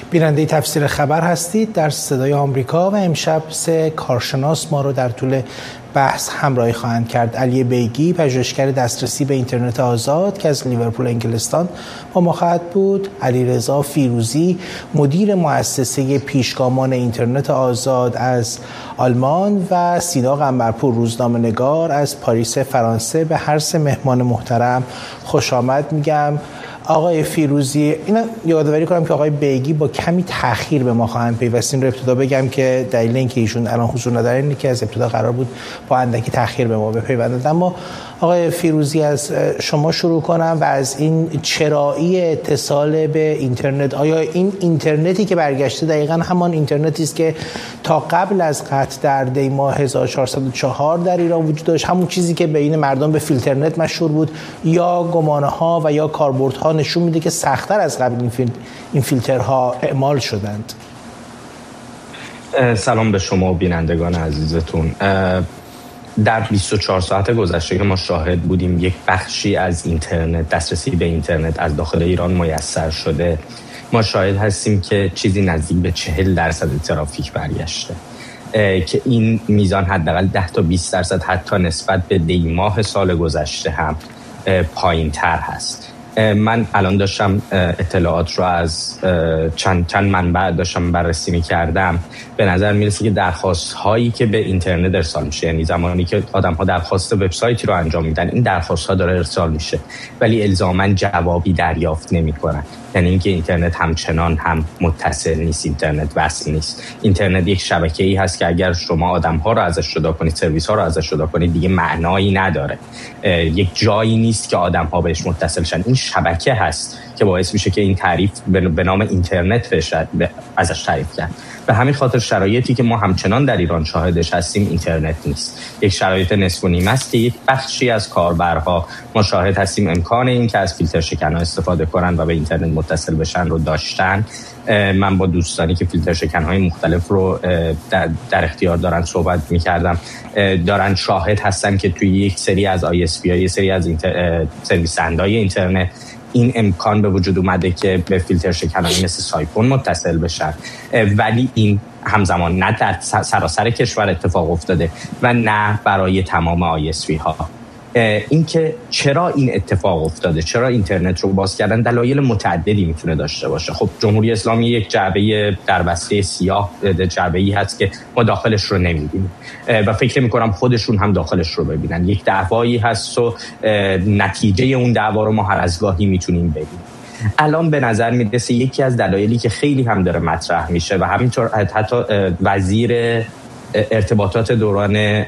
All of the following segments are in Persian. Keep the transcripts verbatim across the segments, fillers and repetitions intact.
بیننده تفسیر خبر هستید در صدای آمریکا و امشب سه کارشناس ما رو در طول بحث همراهی خواهند کرد. علی بیگی، پژوهشگر دسترسی به اینترنت آزاد که از لیورپول انگلستان با ما خواهد بود، علیرضا فیروزی، مدیر مؤسسه پیشگامان اینترنت آزاد از آلمان و سینا قنبرپور، روزنامه‌نگار از پاریس فرانسه. به هر سه مهمان محترم خوش آمد میگم. آقای فیروزی، اینا یادآوری کنم که آقای بیگی با کمی تأخیر به ما خواهند پیوست. این رو ابتدا بگم که دلیل اینکه ایشون الان حضور ندارن اینه که از ابتدا قرار بود با اندکی تأخیر به ما بپیوندند. اما آقای فیروزی، از شما شروع کنم و از این چرایی اتصال به اینترنت. آیا این اینترنتی که برگشته دقیقاً همان اینترنتی است که تا قبل از قطع در دی ماه هزار و چهارصد و چهار در ایران وجود داشت، همون چیزی که بین مردم به فیلترنت مشهور بود، یا گمانه‌ها و یا کاربردها نشون میده که سخت‌تر از قبل این فیل... این فیلترها اعمال شدند؟ سلام به شما و بینندگان عزیزتون. در بیست و چهار ساعت گذشته که ما شاهد بودیم یک بخشی از اینترنت، دسترسی به اینترنت از داخل ایران میسر شده، ما شاهد هستیم که چیزی نزدیک به چهل درصد ترافیک برگشته، که این میزان حداقل ده تا بیست درصد حتی نسبت به دی ماه سال گذشته هم پایین تر هست. من الان داشتم اطلاعات رو از چند چند منبع داشتم بررسی می‌کردم. به نظر میرسه که درخواست هایی که به اینترنت ارسال میشه، یعنی زمانی که آدم ها درخواست وبسایتی رو انجام میدن، این درخواست ها داره ارسال میشه ولی الزاماً جوابی دریافت نمی‌کنن. یعنی اینکه اینترنت همچنان هم متصل نیست، اینترنت وصل نیست. اینترنت یک شبکه‌ای هست که اگر شما آدم‌ها رو ازش جدا کنید، سرویس‌ها رو ازش جدا کنید، دیگه معنایی نداره. یک جایی نیست که آدم‌ها بهش متصل شن. این شبکه هست که باعث میشه که این تعریف به نام اینترنت بشه ازش تعریف کرد. به همین خاطر شرایطی که ما همچنان در ایران شاهدش هستیم اینترنت نیست. یک شرایط نصف و نیمه است که یک بخشی از کاربرها، ما شاهد هستیم، امکان این که از فیلتر شکن‌ها استفاده کنن و به اینترنت متصل بشن رو داشتن. من با دوستانی که فیلتر شکن‌های مختلف رو در, در اختیار دارن صحبت می‌کردم، دارن شاهد هستن که توی یک سری از آی اس پی ها، یک سری از اینتر... سرویس دهنده‌های اینترنت این امکان به وجود اومده که به فیلتر شکن‌هایی مثل سایفون متصل بشن، ولی این همزمان نه در سراسر کشور اتفاق افتاده و نه برای تمام آی اس پی ها. این که چرا این اتفاق افتاده، چرا اینترنت رو باز کردن، دلایل متعددی میتونه داشته باشه. خب جمهوری اسلامی یک جعبه دربسته سیاه، جعبه‌ای هست که ما داخلش رو نمی‌بینیم و فکر می‌کنم خودشون هم داخلش رو ببینن. یک دعوایی هست و نتیجه اون دعوا رو ما هر از گاهی میتونیم ببینیم. الان به نظر میرسه یکی از دلایلی که خیلی هم داره مطرح میشه و همینطور حتی وزیر ارتباطات دوران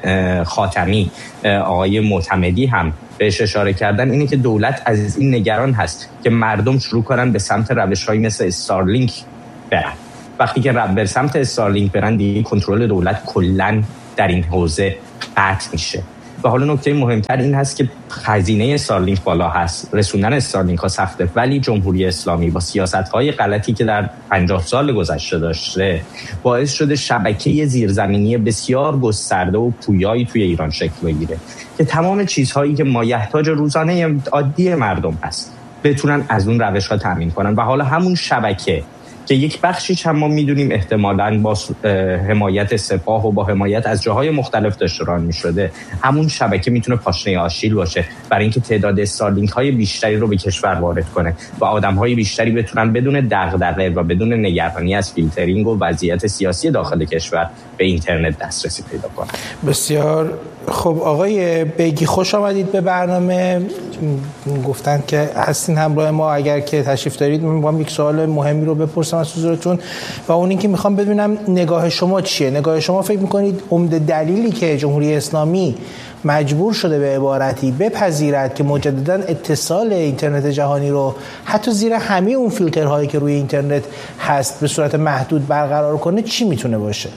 خاتمی آقای معتمدی هم بهش اشاره کردن، اینه که دولت از این نگران هست که مردم شروع کنن به سمت روش‌هایی مثل استارلینک برن. وقتی که به سمت استارلینک برن دیگه کنترل دولت کلاً در این حوزه قطع میشه. و حالا نکته مهمتر این هست که خزینه استارلینک بالا هست، رسوندن استارلینک ها سخته، ولی جمهوری اسلامی با سیاست‌های غلطی که در پنجاه سال گذشته داشته باعث شده شبکه زیرزمینی بسیار گسترده و پویایی توی ایران شکل بگیره که تمام چیزهایی که مایحتاج روزانه عادی مردم هست بتونن از اون روش‌ها تامین کنن. و حالا همون شبکه که یک بخشیش هم ما میدونیم احتمالاً با حمایت سپاه و با حمایت از جاهای مختلف داشته ران میشده، همون شبکه میتونه پاشنه آشیل باشه برای اینکه تعداد استارلینک های بیشتری رو به کشور وارد کنه و آدم های بیشتری بتونن بدون دغدغه و بدون نگرانی از فیلترینگ و وضعیت سیاسی داخل کشور به اینترنت دسترسی پیدا کنن. بسیار خب آقای بیگی، خوش آمدید به برنامه. گفتن که هستین همراه ما، اگر که تشریف دارید من می‌خوام یک سوال مهمی رو بپرسم از حضورتون و اون این که میخوام بدونم نگاه شما چیه. نگاه شما فکر میکنید عمده دلیلی که جمهوری اسلامی مجبور شده به عبارتی بپذیرد که مجددا اتصال اینترنت جهانی رو حتی زیر همه اون فیلترهایی که روی اینترنت هست به صورت محدود برقرار کنه چی میتونه باشه؟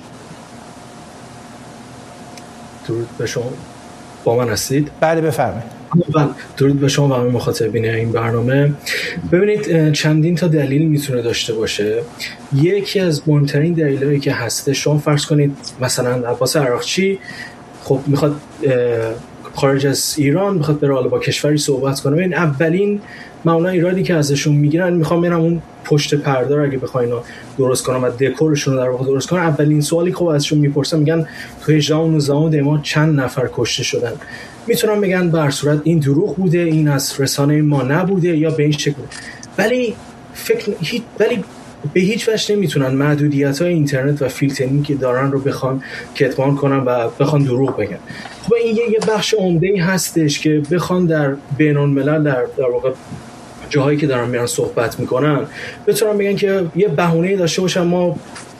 درود به شما، با من هستید؟ بله بفرمایید. درود به شما و همه مخاطبین این برنامه. ببینید چندین تا دلیل میتونه داشته باشه. یکی از مهمترین دلایلی که هسته، شما فرض کنید مثلا عباس عراقچی خب میخواد خارج از ایران میخواد بره با کشوری صحبت کنه، این اولین معمولا ایرادی که ازشون میگیرن میخوام برم اون پشت پرده رو اگه بخواین درست کنن و دکورشون رو در واقع درست کنن، اولین سوالی که ازشون میپرسن میگن تو هجدهم و نوزدهم دیماه چند نفر کشته شدن. میتونن بگن بر صورت این دروغ بوده، این از رسانه ما نبوده یا به این شکل، ولی فکر هیچ ولی به هیچ وجه نمیتونن محدودیت‌های اینترنت و فیلترینگی که دارن رو بخوان کتمان کنن و بخوان دروغ بگن. خب این یه بخش عمده‌ای هستش که بخوان در بین‌الملل در در واقع جاهایی که دارن میان صحبت میکنن بتونن بگن که یه بهونه‌ای داشته باشن ما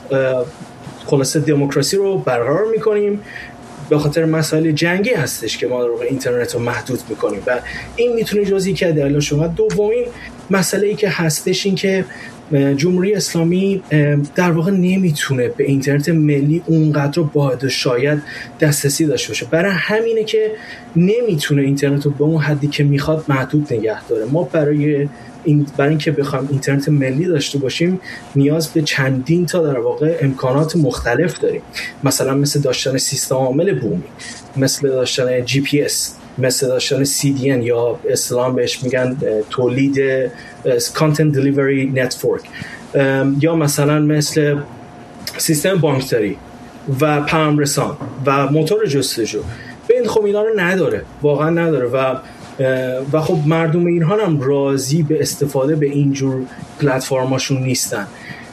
خلاصه دموکراسی رو برقرار میکنیم، به خاطر مسائل جنگی هستش که ما در واقع اینترنت رو محدود میکنیم و این میتونه جزئی که دلیل شما. دومین مسئله‌ای که هستش این که جمهوری اسلامی در واقع نمیتونه به اینترنت ملی اونقدر باید شاید دسترسی داشته باشه، برای همینه که نمیتونه اینترنت رو به اون حدی که میخواد محدود نگه داره. ما برای این برای اینکه بخوایم اینترنت ملی داشته باشیم نیاز به چندین تا در واقع امکانات مختلف داریم، مثلا مثل داشتن سیستم عامل بومی، مثل داشتن جی پی اس، مثل داشتن سی دی ان یا اصطلاحاً بهش میگن تولید Content Delivery Network، یا مثلا مثل سیستم بانکداری و پیام رسان و موتور جستجو. به این خب اینا رو نداره، واقعا نداره و و خب مردم ایران هم راضی به استفاده به اینجور پلتفرماشون نیستن.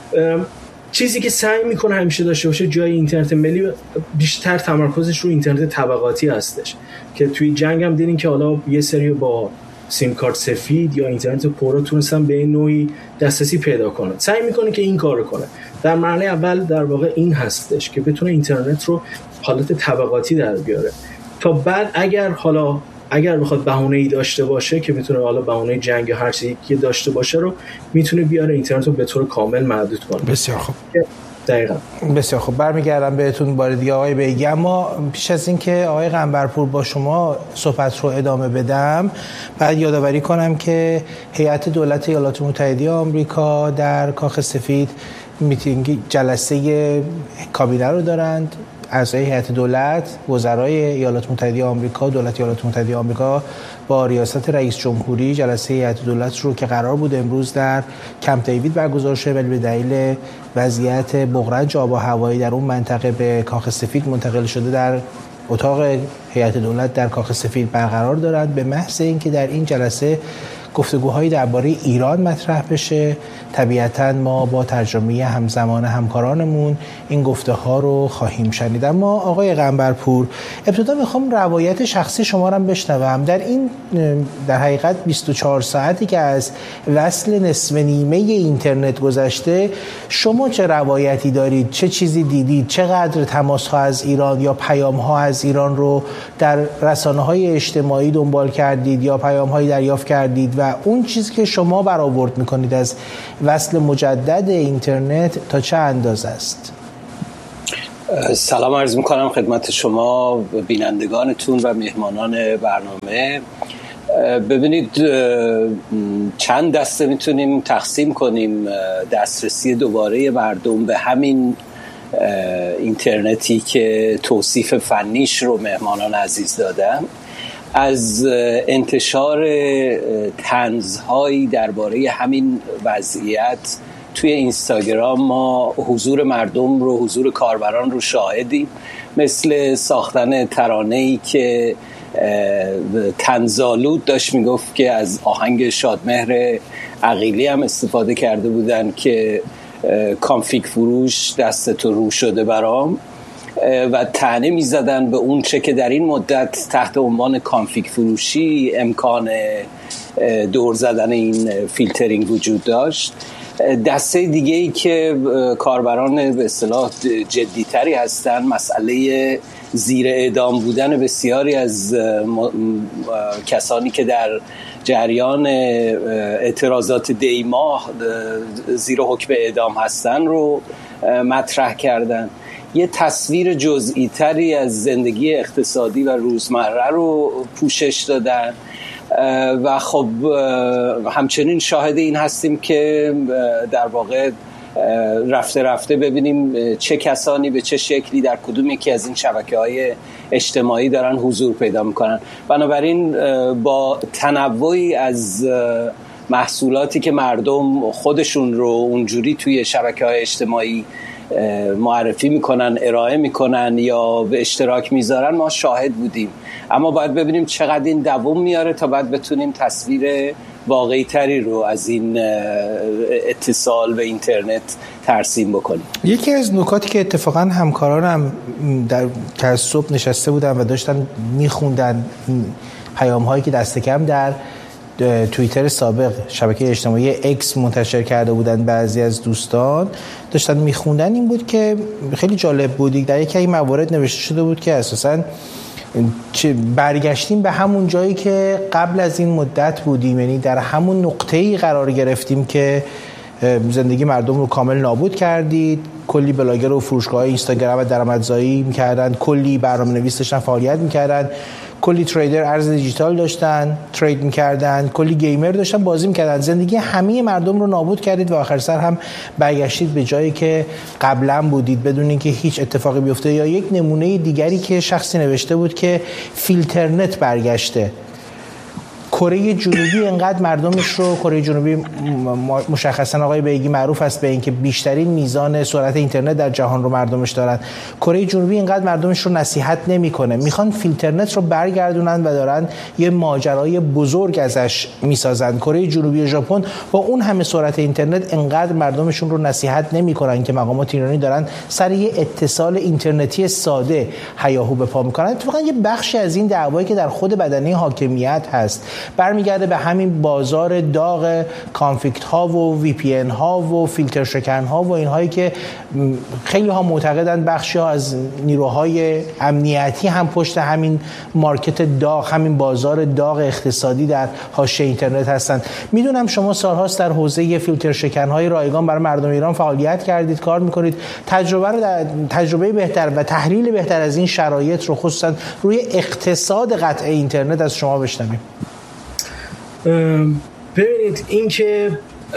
چیزی که سعی میکنه همیشه داشته باشه جای اینترنت ملی بیشتر تمرکزش رو اینترنت طبقاتی هستش که توی جنگ هم دیدین که حالا یه سری با سیم کارت سفید یا اینترنت پرو تونستن به این نوعی دسترسی پیدا کنن. سعی میکنه که این کارو کنه. در مرحله اول در واقع این هستش که بتونه اینترنت رو حالت طبقاتی در بیاره تا بعد اگر حالا اگر بخواد بهونه‌ای داشته باشه که میتونه حالا بهونه جنگ یا هر چیزی که داشته باشه رو میتونه بیاره اینترنت رو به طور کامل محدود کنه. بسیار خوب. دقیقاً. بسیار خوب، برمیگردم بهتون بار دیگه آقای بیگی، اما پیش از این که آقای قنبرپور با شما صحبت رو ادامه بدم بعد یادآوری کنم که هیئت دولت ایالات متحده آمریکا در کاخ سفید میتینگ جلسه کابینه رو دارند. اعضای هیئت دولت، وزرای ایالات متحده آمریکا، دولت ایالات متحده آمریکا با ریاست رئیس جمهوری جلسه هیئت دولت رو که قرار بود امروز در کمپ دیوید برگزار شه ولی به دلیل وضعیت بغرنج آب و هوایی در اون منطقه به کاخ سفید منتقل شده در اتاق هیئت دولت در کاخ سفید برقرار دارند. به محض اینکه در این جلسه گفتگوهایی درباره ایران مطرح بشه طبیعتاً ما با ترجمه همزمان همکارانمون این گفته ها رو خواهیم شنید. اما آقای قنبرپور ابتدا میخوام روایت شخصی شما رو بشنوم. در این در حقیقت بیست و چهار ساعتی که از وصل نصف نیمه اینترنت گذشته شما چه روایتی دارید؟ چه چیزی دیدید؟ چقدر تماس ها از ایران یا پیام ها از ایران رو در رسانه های اجتماعی دنبال کردید یا پیام هایی دریافت کردید و اون چیزی که شما برآورد میکنید از وصل مجدد اینترنت تا چه اندازه است؟ سلام عرض میکنم خدمت شما بینندگانتون و مهمانان برنامه. ببینید چند دسته میتونیم تقسیم کنیم دسترسی دوباره مردم به همین اینترنتی که توصیف فنیش رو مهمانان عزیز دادن. از انتشار طنزهایی درباره همین وضعیت توی اینستاگرام ما حضور مردم رو، حضور کاربران رو شاهدیم، مثل ساختن ترانه‌ای که طنزآلود داشت میگفت که از آهنگ شادمهر عقیلی هم استفاده کرده بودن که کانفیگ فروش دستت رو شده برام و طعنه می‌زدن به اون چه که در این مدت تحت عنوان کانفیگ فروشی امکان دور زدن این فیلترینگ وجود داشت. دسته دیگه ای که کاربران به اصطلاح جدی‌تری هستن مسئله زیر اعدام بودن بسیاری از کسانی که در جریان اعتراضات دی ماه زیر حکم اعدام هستن رو مطرح کردن. یه تصویر جزئی تری از زندگی اقتصادی و روزمره رو پوشش دادن و خب همچنین شاهد این هستیم که در واقع رفته رفته ببینیم چه کسانی به چه شکلی در کدوم یکی از این شبکه‌های اجتماعی دارن حضور پیدا میکنن. بنابراین با تنوعی از محصولاتی که مردم خودشون رو اونجوری توی شبکه‌های اجتماعی معرفی میکنن، ارائه میکنن یا به اشتراک میذارن ما شاهد بودیم. اما باید ببینیم چقدر این دوام میاره تا بعد بتونیم تصویر واقعی تری رو از این اتصال به اینترنت ترسیم بکنیم. یکی از نکاتی که اتفاقا همکارانم در که از صبح نشسته بودن و داشتن میخوندن پیام هایی که دست کم در توییتر سابق شبکه اجتماعی اکس منتشر کرده بودن بعضی از دوستان داشتن میخوندن این بود که خیلی جالب بود. در یکی این موارد نوشته شده بود که اساساً برگشتیم به همون جایی که قبل از این مدت بودیم، یعنی در همون نقطه‌ای قرار گرفتیم که زندگی مردم رو کامل نابود کردید. کلی بلاگر و فروشگاه اینستاگرام و درآمدزایی می‌کردن، کلی برنامه‌نویس داشتن فعالیت می‌کردن، کلی تریدر ارز دیجیتال داشتن ترید می‌کردن، کلی گیمر داشتن بازی می‌کردن. زندگی همه مردم رو نابود کردید و آخر سر هم برگشتید به جایی که قبلا بودید بدون اینکه هیچ اتفاقی بیفته. یا یک نمونه دیگری که شخصی نوشته بود که فیلترنت برگشته. کره جنوبی انقدر مردمش رو، کره جنوبی مشخصا آقای بیگی معروف است به اینکه بیشترین میزان سرعت اینترنت در جهان رو مردمش دارن. کره جنوبی انقدر مردمش رو نصیحت نمیکنه، میخوان فیلترنت رو برگردونن و دارن یه ماجرای بزرگ ازش میسازن. کره جنوبی و ژاپن با اون همه سرعت اینترنت انقدر مردمشون رو نصیحت نمیکنن که مقامات ایرانی دارن سر یه اتصال اینترنتی ساده هیاهو به پا میکنن. اتفاقا یه بخشی از این دعوایی که در خود بدنه حاکمیت هست برمیگرده به همین بازار داغ کانفلیکت ها و وی پی ان ها و فیلتر شکن ها و اینهایی که خیلی ها معتقدن بخشی ها از نیروهای امنیتی هم پشت همین مارکت داغ، همین بازار داغ اقتصادی در حاشیه اینترنت هستند. میدونم شما سالهاست در حوزه فیلتر شکن های رایگان برای مردم ایران فعالیت کردید، کار میکنید. تجربه رو در تجربه بهتر و تحلیل بهتر از این شرایط رو خصوصا روی اقتصاد قطع اینترنت از شما بشنویم. ببینید این که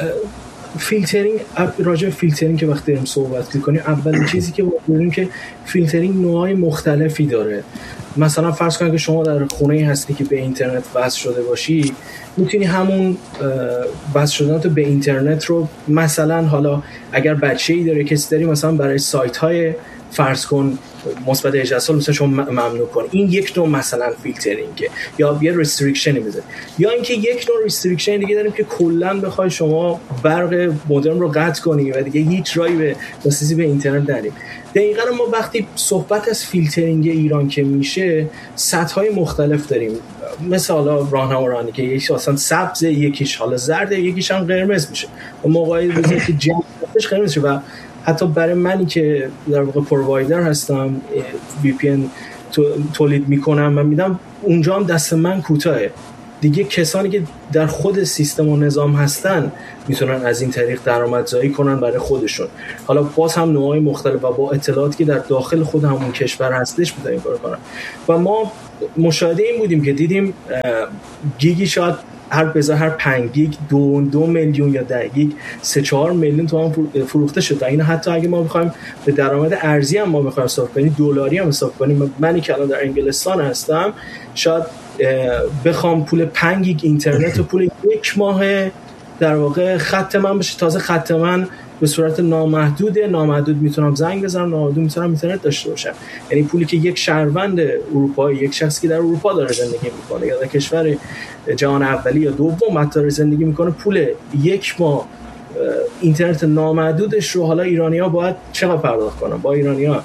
فیلترینگ، راجع به فیلترینگ که وقتی داریم صحبت می‌کنیم اولین چیزی که بگیم که فیلترینگ نوعای مختلفی داره. مثلا فرض کنید که شما در خونه‌ای هستی که به اینترنت وصل شده باشی، میتونی همون وصل شدنت به اینترنت رو مثلا حالا اگر بچه‌ای داره کسی داری مثلا برای سایت‌های فرض کن مثبت هجده سال مثلا شما ممنوع کن. این یک نوع مثلا فیلترینگه یا یه ریستریکشنی میذاره. یا اینکه یک نوع ریستریکشن دیگه داریم که کلا بخوای شما برق مودم رو قطع کنی و دیگه هیچ راهی به دسترسی به اینترنت نداریم. دقیقاً ما وقتی صحبت از فیلترینگ ایران که میشه سطح‌های مختلف داریم. مثلا حالا راهنمایی که یکیش اصلا سبز، یکیش حالا زرد، یکیش هم قرمز میشه. و موقعی بزنید که جنبش قرمز شه و حتی برای منی که در واقع پرووایدر هستم وی پی ان تولید میکنم و میدم اونجا هم دست من کوتاهه دیگه. کسانی که در خود سیستم و نظام هستن میتونن از این طریق درآمدزایی کنن برای خودشون. حالا باز هم نوعای مختلف و با اطلاعاتی که در داخل خود همون کشور هستش میتونن این کارو کنن. و ما مشاهده این بودیم که دیدیم گیگی شاید هر بذار هر پنج گیگ دو دو میلیون یا ده گیگ سه چهار میلیون تومان فروخته شده. اینا حتی اگه ما بخوایم به درآمد ارزی هم ما بخوایم حساب کنیم، دلاری هم حساب کنیم، منی که الان در انگلستان هستم شاید بخوام پول پنج گیگ اینترنت و پول یک ماه در واقع خط من بشه، تازه خط من به صورت نامحدوده، نامحدود میتونم زنگ بزنم، نامحدود میتونم اینترنت داشته باشم. یعنی پولی که یک شهروند اروپایی، یک شخصی که در اروپا داره زندگی میکنه یا در کشور جهان اولی یا دوم حتی زندگی میکنه، پول یک ماه اینترنت نامحدودش رو حالا ایرانی‌ها باید چقدر پرداخت کنن؟ با ایرانی‌ها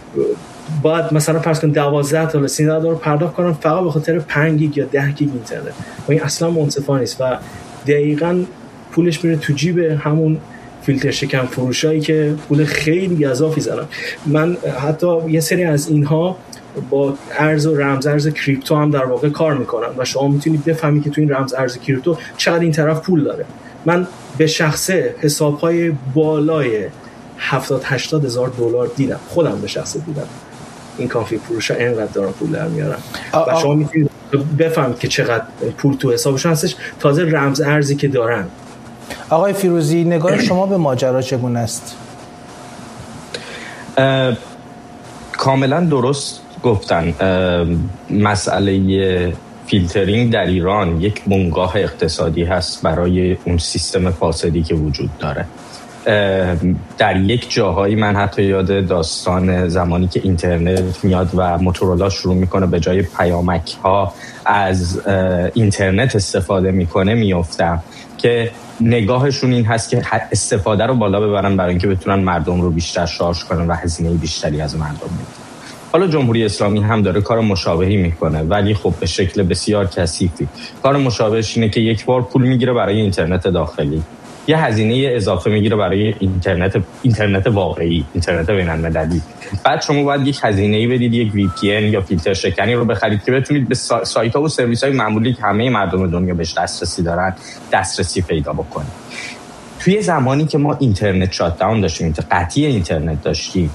باید مثلا فرض کن دوازده تا سیزده دلار پرداخت کنن فقط به خاطر پنج گیگ یا ده گیگ اینترنت. و این اصلا منصفانه نیست و دقیقاً پولش میره تو جیب همون فیلتر شکن فروشایی که پول خیلی گزافی زدن. من حتی یه سری از اینها با ارز و رمز ارز کریپتو هم در واقع کار میکنن و شما میتونید بفهمید که تو این رمز ارز کریپتو چقدر این طرف پول داره. من به شخصه حسابهای بالای هفتاد هشتاد هزار دلار دیدم، خودم به شخصه دیدم این کافی فروشا اینقدر دارن پول در میارن و شما میتونید بفهمید که چقدر پول تو حسابشون هستش، تازه رمز ارزی که دارن. آقای فیروزی نگاه شما به ماجرا چگونه است؟ کاملا درست گفتن. مسئله فیلترینگ در ایران یک بنگاه اقتصادی هست برای اون سیستم فاسدی که وجود داره. در یک جاهایی من حتی یاد داستان زمانی که اینترنت میاد و موتورولا شروع میکنه به جای پیامک ها از اینترنت استفاده میکنه میافتم که نگاهشون این هست که استفاده رو بالا ببرن برای اینکه بتونن مردم رو بیشتر شارژ کنن و هزینه بیشتری از مردم میدن. حالا جمهوری اسلامی هم داره کار مشابهی میکنه، ولی خب به شکل بسیار کثیفی. کار مشابهش اینه که یک بار پول میگیره برای اینترنت داخلی، یه هزینه اضافه میگیره برای اینترنت اینترنت واقعی، اینترنت بین‌المللی. بعد شما باید یک هزینه‌ای بدید، یک وی پی ان یا فیلتر شکنی رو بخرید که بتونید به سایت‌ها و سرویس‌های معمولی که همه مردم دنیا بهش دسترسی دارن دسترسی پیدا بکنید. توی زمانی که ما اینترنت شات داون داشتیم، قطعی اینترنت داشتیم،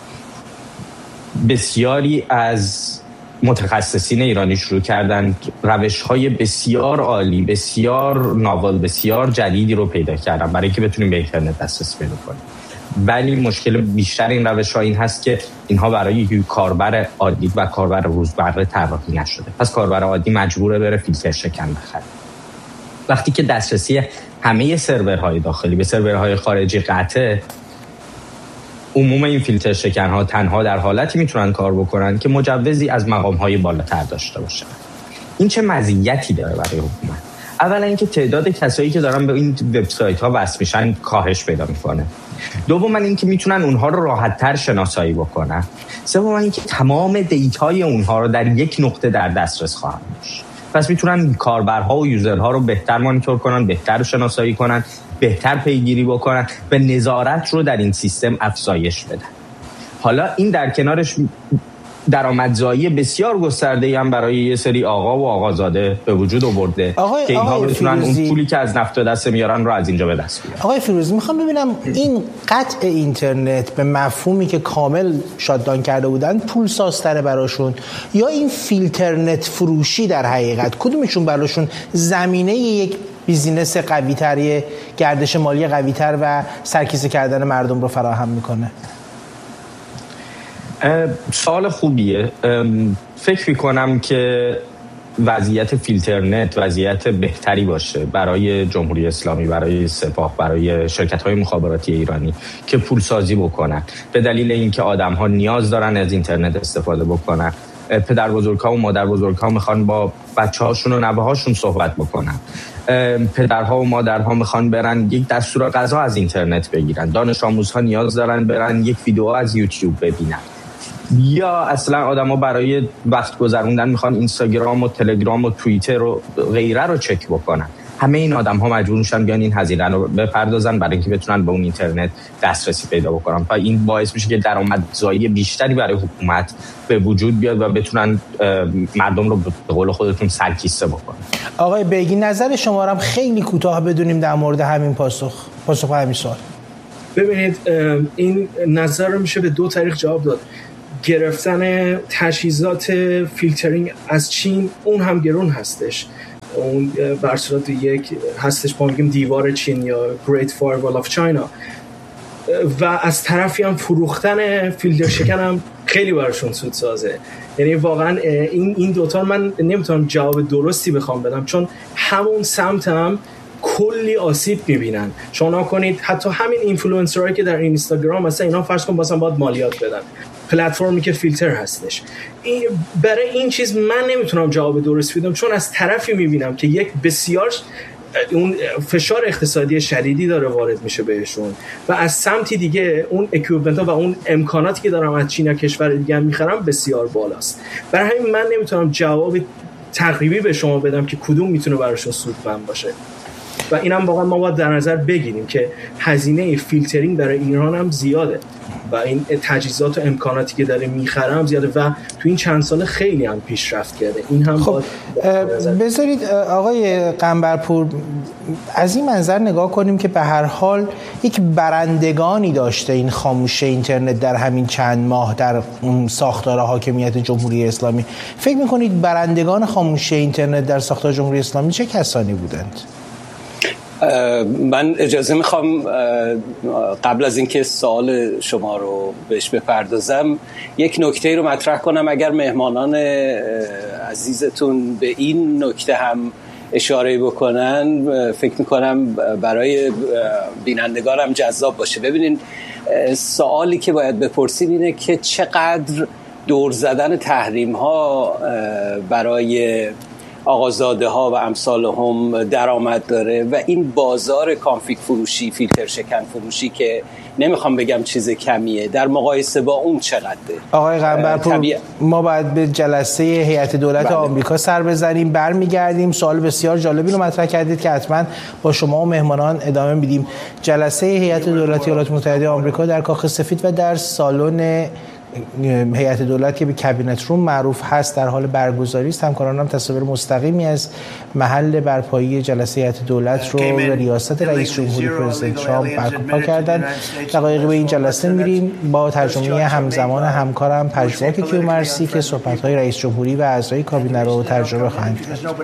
بسیاری از متخصصین ایرانی شروع کردن روش‌های بسیار عالی، بسیار ناول، بسیار جدیدی رو پیدا کردن برای اینکه بتونیم به اینترنت دسترسی پیدا کنیم. ولی مشکل بیشتر این روش‌ها این هست که اینها برای کاربر عادی و کاربر روزمره طراحی نشده. پس کاربر عادی مجبوره بره فیلتر شکن بخره. وقتی که دسترسی همه سرورهای داخلی به سرورهای خارجی قطعه، عموم این فیلتر شکن‌ها تنها در حالتی میتونن کار بکنن که مجوزی از مقام‌های بالاتر داشته باشن. این چه مزیتی داره برای حکومت؟ اولا اینکه تعداد کسایی که دارن به این وبسایت‌ها وصل میشن کاهش پیدا میکنه. دوما اینکه میتونن اونها رو راحت‌تر شناسایی بکنن. سوما اینکه تمام دیتای اونها رو در یک نقطه در دسترس خواهند داشت. پس میتونن کاربرها و یوزرها رو بهتر مانیتور کنن، بهتر شناسایی کنن، بهتر پیگیری بکنن و نظارت رو در این سیستم افزایش بدن. حالا این در کنارش درآمدزایی بسیار گسترده‌ای هم برای یه سری آقا و آقازاده به وجود آورده که اینها بتونن اون پولی که از نفت و دست میارن رو از اینجا به دست بیارن. آقای فیروزی، میخوام ببینم این قطع اینترنت به مفهومی که کامل شاتدان کرده بودن پول سازتره براشون، یا این فیلترنت فروشی در حقیقت کدومشون براشون زمینه یک بیزینس قوی‌تر، گردش مالی قوی‌تر و سرکیسه کردن مردم رو فراهم میکنه؟ سوال خوبیه. فکر میکنم که وضعیت فیلترنت وضعیت بهتری باشه برای جمهوری اسلامی، برای سپاه، برای شرکت‌های مخابراتی ایرانی که پول سازی بکنن، به دلیل اینکه آدم‌ها نیاز دارن از اینترنت استفاده بکنن. پدر بزرگ‌ها و مادر بزرگ‌ها میخوان با بچه‌هاشون و نوه‌هاشون صحبت بکنن. پدرها و مادرها میخوان برن یک دستور غذا از اینترنت بگیرن. دانش آموزها نیاز دارن برن یک ویدیو از یوتیوب ببینن. یا اصلا آدما برای وقت گذروندن میخوان اینستاگرام و تلگرام و توییتر و غیره رو چک بکنن. همه این آدم‌ها مجبور میشن بیان این هزینه رو بپردازن برای اینکه بتونن به اون اینترنت دسترسی پیدا بکنن. و این باعث میشه که درآمدزایی بیشتری برای حکومت به وجود بیاد و بتونن مردم رو به قول خودتون سرکیسه بکنن. آقای بیگی، نظر شما رو هم خیلی کوتاه بدونیم در مورد همین پاسخ پاسخ همین سوال. ببینید، این نظر رو میشه به دو طریق جواب داد. گرفتن تجهیزات فیلترینگ از چین اون هم گرون هستش، اون بر صورت یک هستش با میگیم دیوار چین یا Great Firewall of China، و از طرفی هم فروختن فیلتر شکن هم خیلی براشون سود سازه. یعنی واقعا این این دوتا من نمیتونم جواب درستی بخوام بدم، چون همون سمت هم کلی آسیب میبینن. شما کنید حتی همین اینفلوئنسرایی که در اینستاگرام مثلا اینا فرض کن واسه باید مالیات بدن، پلتفرمی که فیلتر هستش. این برای این چیز من نمیتونم جواب درست بدم، چون از طرفی میبینم که یک بسیار اون فشار اقتصادی شدیدی داره وارد میشه بهشون، و از سمتی دیگه اون اکویپمنت ها و اون امکاناتی که دارم از چین یا کشور دیگه هم میخرم بسیار بالاست. برای همین من نمیتونم جواب تقریبی به شما بدم که کدوم میتونه براشون سودمند باشه. و اینم واقعا ما باید در نظر بگیریم که هزینه فیلترینگ برای ایران هم زیاده و این تجهیزات و امکاناتی که داره میخره هم زیاده و تو این چند سال خیلی هم پیشرفت کرده. این هم خب بذارید آقای قنبرپور از این منظر نگاه کنیم که به هر حال یک برندگانی داشته این خاموشه اینترنت در همین چند ماه در ساختار حاکمیت جمهوری اسلامی. فکر میکنید برندگان خاموشه اینترنت در ساختار جمهوری اسلامی چه کسانی بودند؟ من اجازه میخوام قبل از اینکه سوال شما رو بهش بپردازم یک نکته رو مطرح کنم. اگر مهمانان عزیزتون به این نکته هم اشاره بکنن فکر میکنم برای بینندگانم جذاب باشه. ببینین، سوالی که باید بپرسید اینه که چقدر دور زدن تحریم ها برای آقازاده ها و امثال هم درآمد داره و این بازار کانفیگ فروشی، فیلتر شکن فروشی که نمیخوام بگم چیز کمیه، در مقایسه با اون چقدره؟ آقای قنبرپور طبیع... ما باید به جلسه هیئت دولت بله. آمریکا سر بزنیم، برمیگردیم. سوال بسیار جالبی رو مطرح کردید که حتما با شما و مهمانان ادامه میدیم. جلسه هیئت دولت ایالات متحده آمریکا در کاخ سفید و در سالن هیئت دولت که به کابینت روم معروف هست در حال برگزاری است. همکارانم تصاویر مستقیمی از محل برپایی جلسه هیئت دولت رو به ریاست رئیس جمهوری پرزیدنت ترامپ برپا کردن. دقایقی به این جلسه میریم با ترجمه همزمان همکارم پژواک کیومرثی که صحبت‌های رئیس جمهوری و اعضای کابینه رو ترجمه خواهند کرد.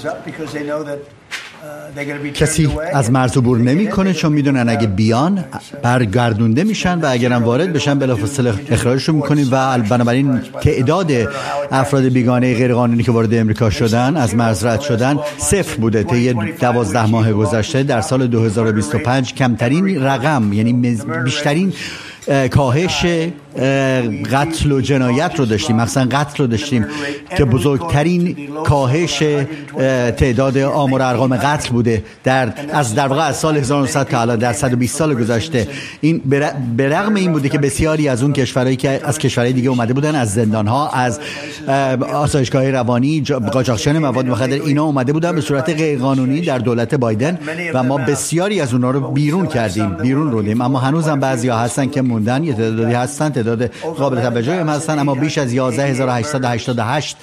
کسی از مرز عبور نمی‌کنه چون میدونن اگه بیان برگردونده میشن و اگرم وارد بشن بلافاصله اخراجشون میکنیم و بنابراین تعداد افراد بیگانه غیرقانونی که وارد امریکا شدن از مرز رد شدن صفر بوده طی دوازده ماه گذشته. در سال دو هزار و بیست و پنج کمترین رقم، یعنی بیشترین کاهش قتل و جنایت رو داشتیم، مثلا قتل رو داشتیم که بزرگترین کاهش تعداد آمار و ارقام قتل بوده در از در واقع از سال هزار و نهصد تا الان در صد و بیست سال گذشته. این به رغم این بوده که بسیاری از اون کشورهایی که از کشورهای دیگه اومده بودن، از زندان‌ها، از آسایشگاه‌های روانی، قاچاقچیان مواد مخدر، اینا اومده بودن به صورت غیرقانونی در دولت بایدن و ما بسیاری از اونها رو بیرون کردیم، بیرون روندیم. اما هنوزم بعضیا هستن که موندن، یه تعدادی هستن، تعداد قابل توجهی هم هستن، اما بیش از یازده هزار و هشتصد و هشتاد و هشت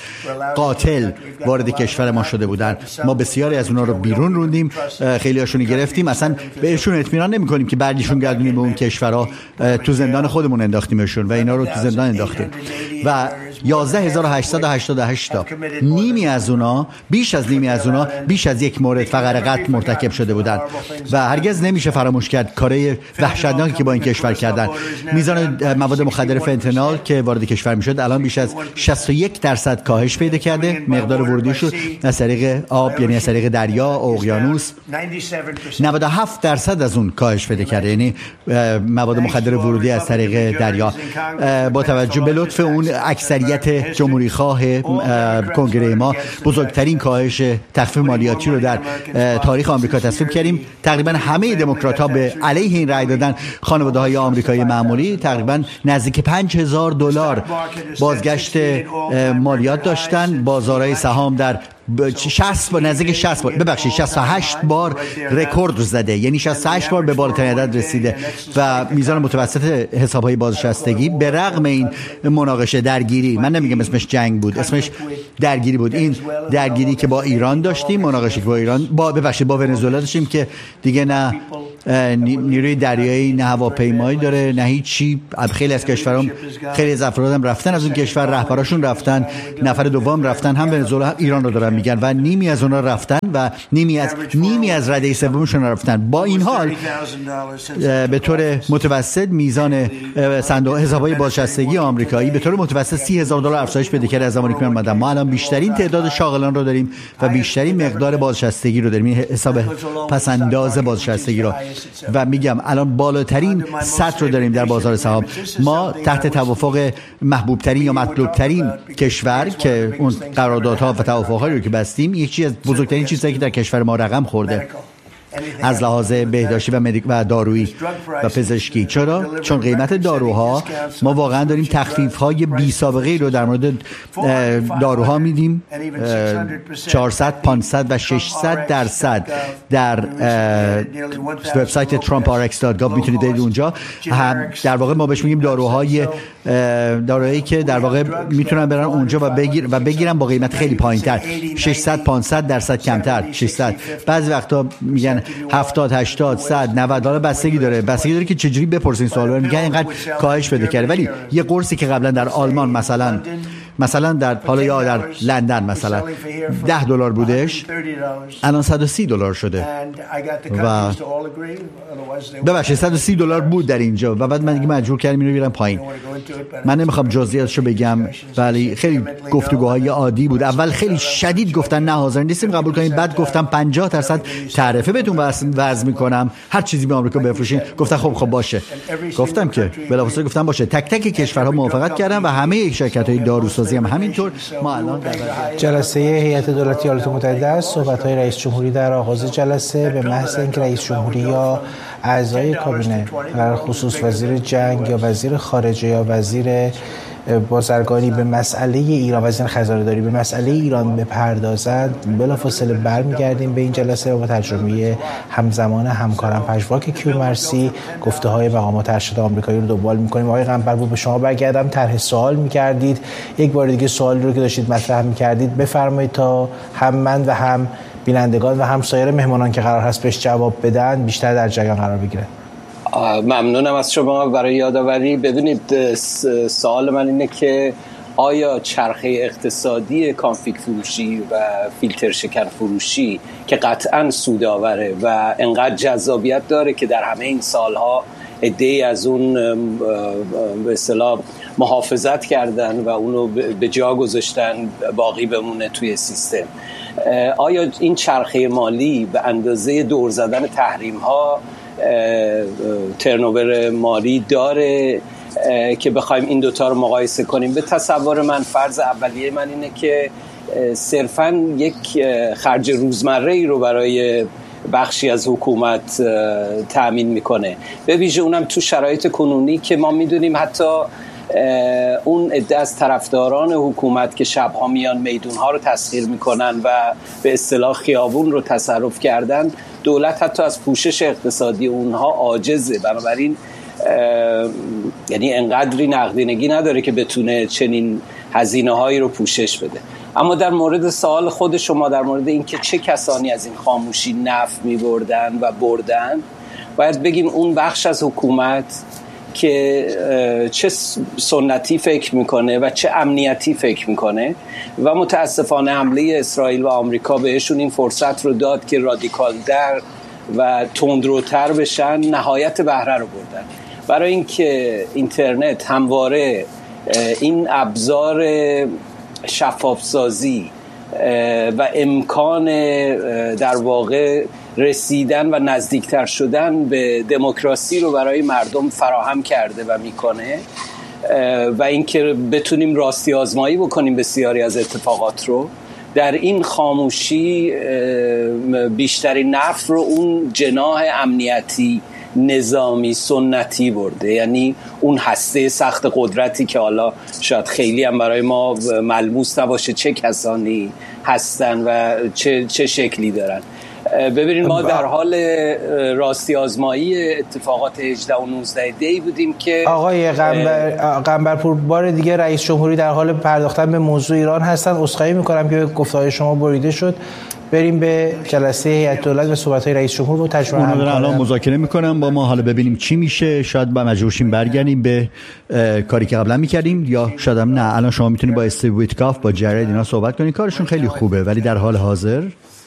قاتل وارد کشور ما شده بودن. ما بسیاری از اونها رو بیرون روندیم، خیلی هاشون گرفتیم، اصلا بهشون اطمینان نمی‌کنیم که بعدشون گردونیم به اون کشورها، تو زندان خودمون انداختیمشون و اینا رو تو زندان انداختیم. و یازده هزار و هشتصد و هشتاد و هشت تا نیمی از اونا، بیش از نیمی از اونا بیش از یک مورد فقط قتل مرتکب شده بودن و هرگز نمیشه فراموش کرد کارهای وحشتناکی که با این کشور کردن. میزان مواد مخدر فنتانیل که وارد کشور میشد الان بیش از شصت و یک درصد کاهش پیدا کرده. مقدار ورودیش از طریق آب، یعنی از طریق دریا، اقیانوس، نود و هفت درصد از اون کاهش پیدا کرده، یعنی مواد مخدر ورودی از طریق دریا. با توجه به لطف اون اکثریت جمهوری خواه کنگره ما بزرگترین کاهش تخفیف مالیاتی رو در تاریخ آمریکا تصویب کردیم. تقریبا همه دموکرات‌ها به علیه این رأی دادن. خانواده‌های آمریکایی معمولی تقریبا نزدیک پنج هزار دلار بازگشت مالیات داشتن. بازارهای سهام در شصت با نزدیک شصت بار ببخشید شصت و هشت بار رکورد زده، یعنی شصت و هشت بار به بالاترین عدد رسیده و میزان متوسط حساب‌های بازنشستگی به رغم این مناقشه درگیری، من نمیگم اسمش جنگ بود، اسمش درگیری بود، این درگیری که با ایران داشتیم، مناقشه که با ایران با ببخشید با ونزوئلا داشتیم که دیگه نه نیروی دریایی نه هواپیمایی داره نه هیچی. خیلی از کشورام خیلی از افرادم رفتن از اون کشور، رهبراشون رفتن، نفر دوم رفتن، هم ونزوئلا هم ایران رو دارن میگن و نیمی از اونها رفتن و نیمی از نیمی از رده سومشون رفتن. با این حال به طور متوسط میزان صندوق حساب‌های بازنشستگی آمریکایی به طور متوسط سی هزار دلار افزایش پیدا کرده از زمانی که من اومدم. ما الان بیشترین تعداد شاغلان رو داریم و بیشترین مقدار بازنشستگی رو داریم، این حساب پس‌انداز بازنشستگی رو، و میگم الان بالاترین سطح رو داریم در بازار سهام. ما تحت توافق محبوبترین یا مطلوبترین کشور که اون قراردادها و توافق‌هایی رو که بستیم، یکی از بزرگترین چیزهایی که در کشور ما رقم خورده از لحاظ بهداشتی و مدیک و دارویی و پزشکی. چرا؟ چون قیمت داروها ما واقعا داریم تخفیف‌های بی سابقه‌ای رو در مورد داروها میدیم، چهارصد، پانصد و ششصد درصد در وبسایت ترامپ آر اکس دات گاو میتونید برید اونجا. هم در واقع ما بهش میگیم داروهای داروهایی که در واقع میتونن برن اونجا و بگیر و بگیرن با قیمت خیلی پایینتر، ششصد، پانصد درصد کمتر، ششصد، بعضی وقتا میگن هفتاد، هشتاد، صد، نود دلار، بستگی داره بستگی داره که چجوری بپرسین سوالو، میگن اینقدر کاهش پیدا کرده. ولی یه قرصی که قبلا در آلمان مثلا مثلا در حالا یا در لندن مثلا ده دلار بودش، الان صد و سی دلار شده و ببخشید صد و سی دلار بود در اینجا و بعد من دیگه مجبور کردم اینو بیارم پایین. من نمیخوام جزئیاتشو بگم ولی خیلی گفتگوهای عادی بود. اول خیلی شدید گفتن نه حاضر نیستیم قبول کنیم، بعد گفتم پنجاه درصد تعرفه بهتون وضع میکنم هر چیزی به آمریکا بفروشین. گفتن خب خب باشه. گفتم که بلافاصله گفتم باشه. تک تک کشورها موافقت کردن و همه شرکت‌های داروسازی هم همینطور. ما الان در جلسه هیئت دولتی ایالات متحده است. صحبت‌های رئیس جمهوری در آغاز جلسه به محض اینکه رئیس جمهوری یا اعضای کابینه در خصوص وزیر جنگ یا وزیر خارجه یا وزیر بازرگانی به مسئله ایران، وزیر خزانه‌داری به مسئله ایران بپردازند، بلافاصله برمیگردیم به این جلسه و با تجربه همزمان همکارم پژواک کیومرثی گفته‌های مقامات ارشد آمریکایی رو دنبال می‌کنیم. آقای قنبرپور به شما برگردم، طرح سوال می‌کردید، یک بار دیگه سوالی رو که داشتید مطرح می‌کردید بفرمایید تا هم من و هم بینندگان و هم سایر مهمانان که قرار هست بهش جواب بدن بیشتر در جریان قرار بگیرن. ممنونم از شما برای یادآوری. ببینید سوال من اینه که آیا چرخه اقتصادی کانفیگ فروشی و فیلتر شکن فروشی که قطعاً سودآوره و انقدر جذابیت داره که در همه این سالها عده‌ای از اون به اصطلاح محافظت کردن و اونو به جا گذاشتن باقی بمونه توی سیستم، آیا این چرخه مالی به اندازه دور زدن تحریم ها ترنوور مالی داره که بخوایم این دوتا رو مقایسه کنیم؟ به تصور من فرض اولیه من اینه که صرفاً یک خرج روزمره ای رو برای بخشی از حکومت تأمین میکنه، به ویژه اونم تو شرایط کنونی که ما میدونیم حتی اون عده از طرفداران حکومت که شبها میان میدونها رو تسخیر میکنن و به اصطلاح خیابون رو تصرف کردن، دولت حتی از پوشش اقتصادی اونها عاجزه. بنابراین یعنی انقدری نقدینگی نداره که بتونه چنین هزینه هایی رو پوشش بده. اما در مورد سوال خود شما در مورد اینکه چه کسانی از این خاموشی نفع می‌بردن و بردن، باید بگیم اون بخش از حکومت که چه سنتی فکر میکنه و چه امنیتی فکر میکنه و متاسفانه حمله اسرائیل و آمریکا بهشون این فرصت رو داد که رادیکال در و تندروتر بشن، نهایت بهره رو بردن. برای اینکه اینترنت همواره این ابزار شفافسازی و امکان در واقع رسیدن و نزدیکتر شدن به دموکراسی رو برای مردم فراهم کرده و میکنه و اینکه بتونیم راستی آزمایی بکنیم بسیاری از اتفاقات رو، در این خاموشی بیشترین نفع رو اون جناح امنیتی نظامی سنتی برده، یعنی اون هسته سخت قدرتی که حالا شاید خیلی هم برای ما ملموس نباشه چه کسانی هستن و چه, چه شکلی دارن. ببینید ما در حال راستی آزمایی اتفاقات هجده و نوزده دی بودیم که آقای قنبر قنبرپور بار دیگه رئیس جمهوری در حال پرداختن به موضوع ایران هستن. عذرخواهی میکنم که گفته‌های شما بریده شد. بریم به جلسه هیئت دولت و صحبت‌های رئیس جمهور با تجربه هم کنم. الان مذاکره میکنم با ما، حالا ببینیم چی میشه. شاید با مجبورشیم برگردیم به کاری که قبلا میکردیم یا شاید هم نه. الان شما میتونید با استیو ویتکاف با جرید اینا صحبت کنید، کارشون خیلی خوبه، ولی در حال حاضر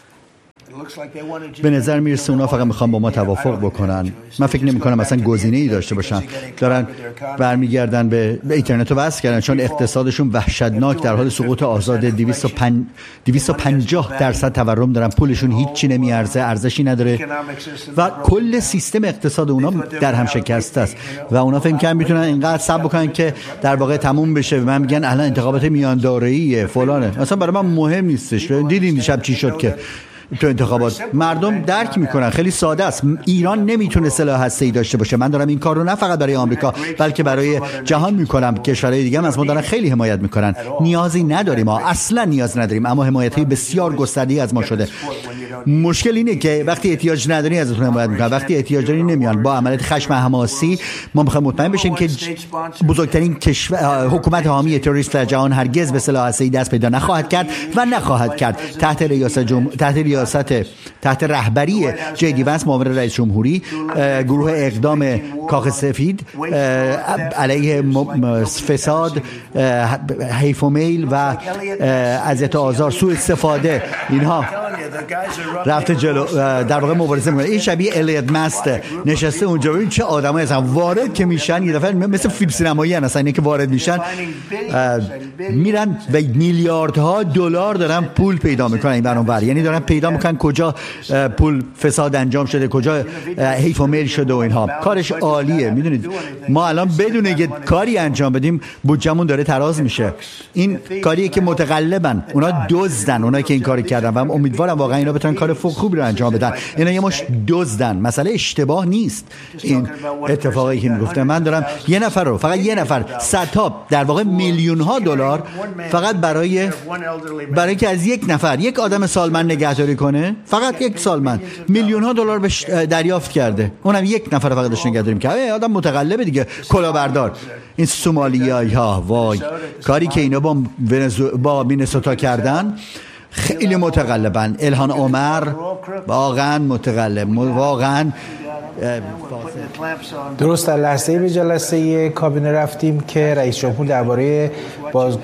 به نظر میرسه اونا فقط میخوان با ما توافق بکنن. من فکر نمی کنم مثلا گزینه‌ای داشته باشن. دارن برمیگردن به, به اینترنت رو وصل کردن، چون اقتصادشون وحشتناک در حال سقوط آزاد دویست و پنجاه درصد تورم دارن، پولشون هیچی نمیارزه، ارزشی نداره و کل سیستم اقتصاد اونا در هم شکسته است و اونا فکر می‌کنن میتونن اینقدر صبر بکنن که در واقع تموم بشه. من میگن الان انتخابات میانداره‌ایه فلانه، اصلا برای من مهم نیستش. دیدین دیشب چی شد که تو انتخابات مردم درک میکنن، خیلی ساده است. ایران نمیتونه سلاح هسته‌ای داشته باشه. من دارم این کار رو نه فقط برای آمریکا بلکه برای جهان میکنم. کشورهای دیگه هم از ما دارن خیلی حمایت میکنن. نیازی نداریم، ما اصلا نیاز نداریم، اما حمایت‌های بسیار گسترده‌ای از ما شده. مشکل اینه که وقتی احتیاج نداری ازتون حمایت میکنن، وقتی احتیاج داری نمیان. با عملیات خشم حماسی ما میخوایم مطمئن بشیم که بزرگترین کشور حکومت حامی تروریست در جهان هرگز به سلاح هسته‌ای دست پیدا نخواهد کرد و نخواهد کرد. تحت ریاست جمهور تحت ریاست تحت رهبری جی دی ونس معاون رئیس جمهوری، گروه اقدام کاخ سفید علیه فساد، حیف و میل و اذیت و آزار، سوء استفاده، اینها رفته جلو در واقع مبارزه میکنه. این شبیه الیت مست نشسته اونجا، ببین چه آدمایی هستن وارد که میشن یه دفعه مثل فیلم سینمایی هستن، اینا که وارد میشن میرن و میلیاردها دلار دارن پول پیدا میکنن این برانور، یعنی دارن پیدا میکنن کجا پول فساد انجام شده، کجا حیف و میل شده و اینها. کارش عالیه. میدونید ما الان بدون یه کاری انجام بدیم بودجمون داره تراز میشه. این کاریه که متقلبن، اونا دزدن، اونا که این کارو کردن و امیدوارم واقعا اینا بتونن کار خوبی رو انجام بدن. اینا یه مش دزدن. مسئله اشتباه نیست این اتفاقی که میگفتم. من دارم یه نفر رو، فقط یه نفر، صدها در واقع میلیون ها دلار فقط برای برای که از یک نفر، یک آدم سالمند نگهداری کنه، فقط یک سالمند میلیون ها دلار بهش دریافت کرده. اونم یک نفر فقط داشت نگهداری می‌کرد. آدم متقلبه دیگه، کلاهبردار. این سومالیایی‌ها وای کاری که اینا با ونزو... با مینسوتا کردن خیلی متقلبن. الهان عمر واقعا متقلب، واقعا. درست در لحظه‌ای به جلسه کابینه رفتیم که رئیس جمهور درباره باز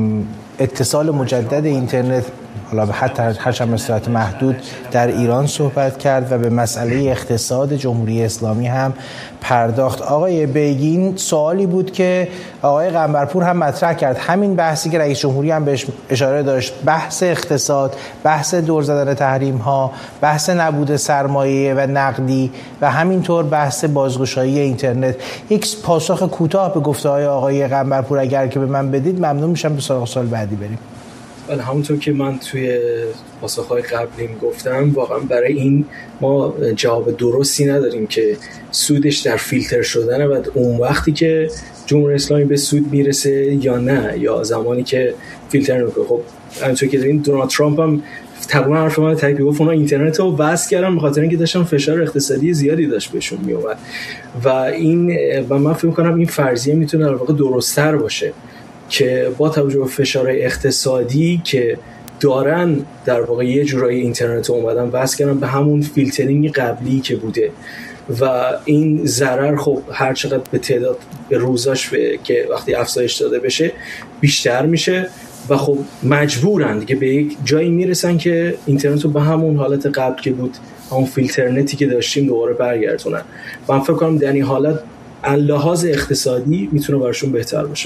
اتصال مجدد اینترنت، حالا حتی هرچند به صورت محدود، در ایران صحبت کرد و به مسئله اقتصاد جمهوری اسلامی هم پرداخت. آقای بیگین سوالی بود که آقای قنبرپور هم مطرح کرد، همین بحثی که رئیس جمهوری هم بهش اشاره داشت، بحث اقتصاد، بحث دور زدن تحریم ها، بحث نبود سرمایه و نقدی و همینطور بحث بازگشایی اینترنت. یک پاسخ کوتاه به گفته‌های آقای قنبرپور اگر که به من بدید ممنون میشم. به سراغ سوال بعدی بریم. ولی همونطور که من توی پاسخ‌های قبلیم گفتم، واقعا برای این ما جواب درستی نداریم که سودش در فیلتر شدنه و اون وقتی که جمهوری اسلامی به سود میرسه یا نه، یا زمانی که فیلتر نمیکنه. خب همونطور که دیدین دونالد ترامپ هم تقریبا حرف من تایید گفت اونا اینترنت رو وصل کردن به خاطر اینکه داشتن فشار اقتصادی زیادی داشت بهشون میومد و این و من فکر می‌کنم این فرضیه میتونه در واقع درست‌تر باشه که با توجه به فشار اقتصادی که دارن در واقع یه جورایی اینترنت رو اومدن واسه کردن به همون فیلترینگ قبلی که بوده و این ضرر خب هر چقدر به تعداد به روزاش به که وقتی افزایش داده بشه بیشتر میشه و خب مجبورن دیگه به یک جایی میرسن که اینترنت رو به همون حالت قبل که بود، همون فیلترنتی که داشتیم دوباره برگردونن. من فکر کنم در این حالت لحاظ اقتصادی میتونه براشون بهتر باشه.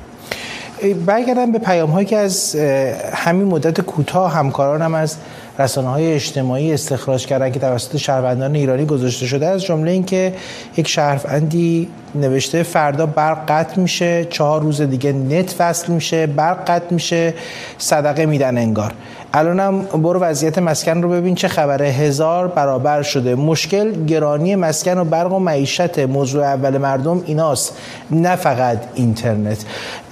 برگردم به پیام‌هایی که از همین مدت کوتاه همکارانم از رسانه‌های اجتماعی استخراج کردن که توسط شهروندان ایرانی گذاشته شده، از جمله این که یک شهروندی نوشته فردا برق قطع میشه، چهار روز دیگه نت وصل میشه، برق قطع میشه، صدقه میدن انگار. الانم برو وضعیت مسکن رو ببین چه خبره، هزار برابر شده. مشکل گرانی مسکن و برق و معیشت، موضوع اول مردم ایناست، نه فقط اینترنت.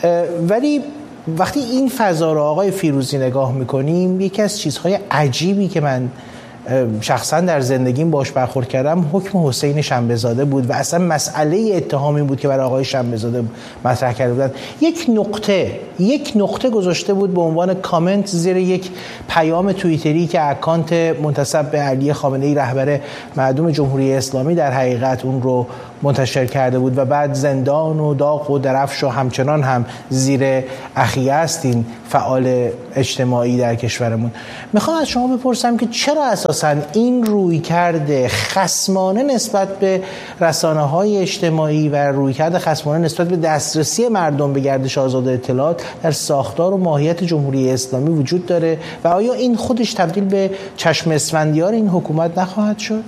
ولی وقتی این فضا رو آقای فیروزی نگاه میکنیم، یکی از چیزهای عجیبی که من شخصا در زندگیم باش برخورد کردم حکم حسین شنبه‌زاده بود و اصلا مسئله اتهامی بود که برای آقای شنبه‌زاده مطرح کرده بودن. یک نقطه یک نقطه گذاشته بود به عنوان کامنت زیر یک پیام توییتری که اکانت منتسب به علی خامنه‌ای رهبر معدوم جمهوری اسلامی در حقیقت اون رو منتشر کرده بود و بعد زندان و داغ و درفش و همچنان هم زیر اخیه است این فعال اجتماعی در کشورمون. میخوام از شما بپرسم که چرا اساساً این رویکرد خصمانه نسبت به رسانه‌های اجتماعی و رویکرد خصمانه نسبت به دسترسی مردم به گردش آزاد اطلاعات در ساختار و ماهیت جمهوری اسلامی وجود داره و آیا این خودش تبدیل به چشم اسفندیار این حکومت نخواهد شد؟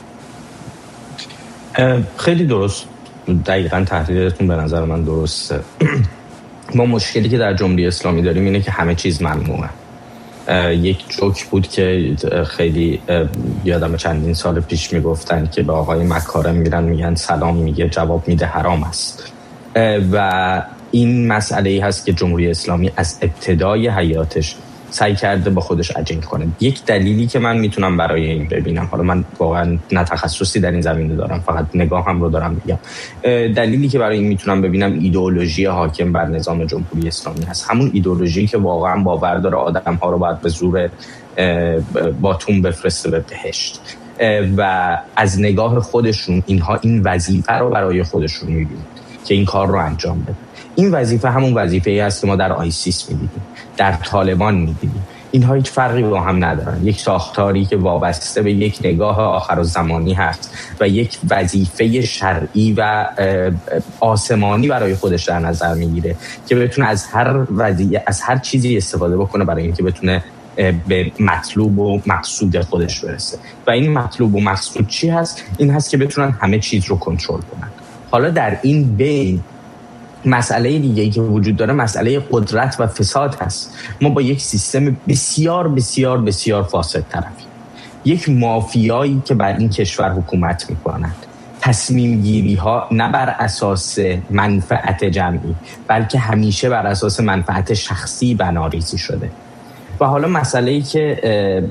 خیلی درست، دقیقاً تحلیلتون به نظر من درسته. ما مشکلی که در جمهوری اسلامی داریم اینه که همه چیز ممنوعه. یک جوک بود که خیلی یادم چندین سال پیش میگفتن که به آقای مکارم میرن میگن سلام، میگه جواب میده حرام است. و این مسئله ای هست که جمهوری اسلامی از ابتدای حیاتش سعی کرده با خودش اجین کنه. یک دلیلی که من میتونم برای این ببینم، حالا من واقعا نه تخصصی در این زمینه دارم، فقط نگاهم رو دارم میگم، دلیلی که برای این میتونم ببینم ایدئولوژی حاکم بر نظام جمهوری اسلامی هست. همون ایدئولوژی که واقعا باور داره آدم‌ها رو باید به زور باتون بفرسته به بهشت و از نگاه خودشون اینها این وظیفه رو برای خودشون میبینن که این کار رو انجام بده. این وظیفه همون وظیفه‌ای است که ما در آیسیس می‌دیدیم، در طالبان می‌دیدیم. اینها هیچ فرقی با هم ندارن. یک ساختاری که وابسته به یک نگاه آخرالزمانی هست و یک وظیفه شرعی و آسمانی برای خودش در نظر میگیره که بتونه از هر وضعیت از هر چیزی استفاده بکنه برای اینکه بتونه به مطلوب و مقصود خودش برسه. و این مطلوب و مقصود چی هست؟ این هست که بتونن همه چیز رو کنترل کنن. حالا در این بین مسئله دیگه‌ای که وجود داره مسئله قدرت و فساد هست. ما با یک سیستم بسیار بسیار بسیار فاسد طرفیم. یک مافیایی که بر این کشور حکومت می‌کند. تصمیم گیری ها نه بر اساس منفعت جمعی بلکه همیشه بر اساس منفعت شخصی بناریزی شده. و حالا مسئله‌ای که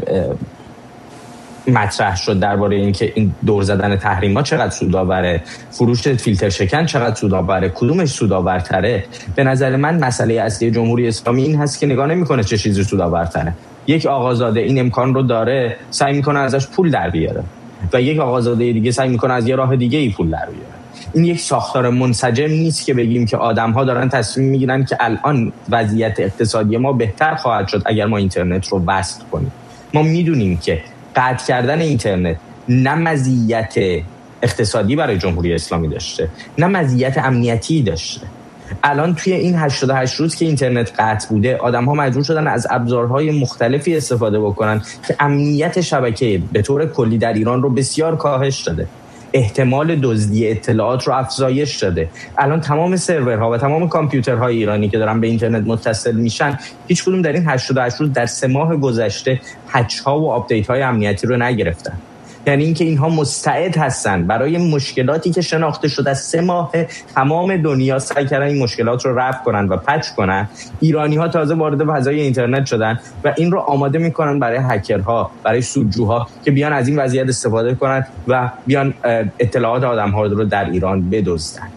مطرح شد درباره اینکه این دور زدن تحریم‌ها چقدر سودآوره، فروش فیلتر شکن چقدر سودآوره، کدومش سودآورتره، به نظر من مسئله اصلی جمهوری اسلامی این هست که نگاه نمی‌کنه چه چیزی سودآورتره. یک آقازاده این امکان رو داره، سعی می‌کنه ازش پول در بیاره و یک آقازاده دیگه سعی می‌کنه از یه راه دیگه‌ای پول در بیاره. این یک ساختار منسجم نیست که بگیم که آدم‌ها دارن تصمیم می‌گیرن که الان وضعیت اقتصادی ما بهتر خواهد شد اگر ما اینترنت رو وصل کنیم. ما می‌دونیم که قطع کردن اینترنت نه مزیت اقتصادی برای جمهوری اسلامی داشته، نه مزیت امنیتی داشته. الان توی این هشتاد و هشت روز که اینترنت قطع بوده، آدم‌ها مجبور شدن از ابزارهای مختلفی استفاده بکنن که امنیت شبکه به طور کلی در ایران رو بسیار کاهش داده. احتمال دزدی اطلاعات رو افزایش داده. الان تمام سرورها و تمام کامپیوترهای ایرانی که دارن به اینترنت متصل میشن، هیچ کدوم در این هشتاد و هشت روز در سه ماه گذشته پچ‌ها و آپدیت‌های امنیتی رو نگرفتن. یعنی اینکه اینها مستعد هستن برای مشکلاتی که شناخته شده از سه ماه تمام دنیا سعی کردن این مشکلات رو رفع کنن و پچ کنن. ایرانی‌ها تازه وارد فضای اینترنت شدن و این رو آماده میکنن برای هکرها، برای سودجوها که بیان از این وضعیت استفاده کنن و بیان اطلاعات آدم‌ها رو در ایران بدزدن.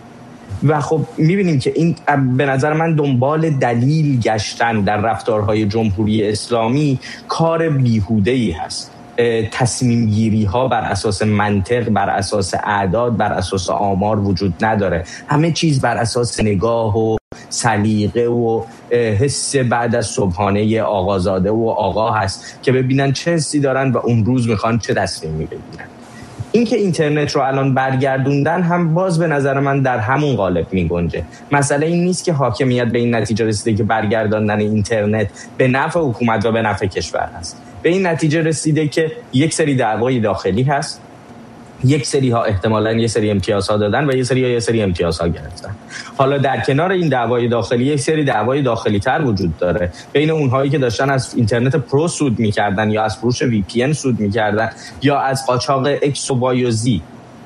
و خب میبینیم که این به نظر من دنبال دلیل گشتن در رفتارهای جمهوری اسلامی کار بیهوده‌ای هست. تصمیم گیری ها بر اساس منطق، بر اساس اعداد، بر اساس آمار وجود نداره. همه چیز بر اساس نگاه و سلیقه و حس بعد از صبحانه آقازاده و آقا هست که ببینن چه حسی دارن و اون روز میخوان چه تصمیمی بگیرن. این که اینترنت رو الان برگردوندن هم باز به نظر من در همون قالب میگنجه. مسئله این نیست که حاکمیت به این نتیجه رسیده که برگرداندن اینترنت به نفع حکومت و به نفع کشور هست. به این نتیجه رسیده که یک سری دعوای داخلی هست، یک سری ها احتمالاً یک سری امتیازها دادن و یک سری ها یک سری امتیازها گرفتن. حالا در کنار این دعوای داخلی یک سری دعوای داخلی تر وجود داره بین اونهایی که داشتن از اینترنت پرو سود میکردن یا از فروش وی پی ان سود میکردن یا از قاچاق اکس و وای و زی.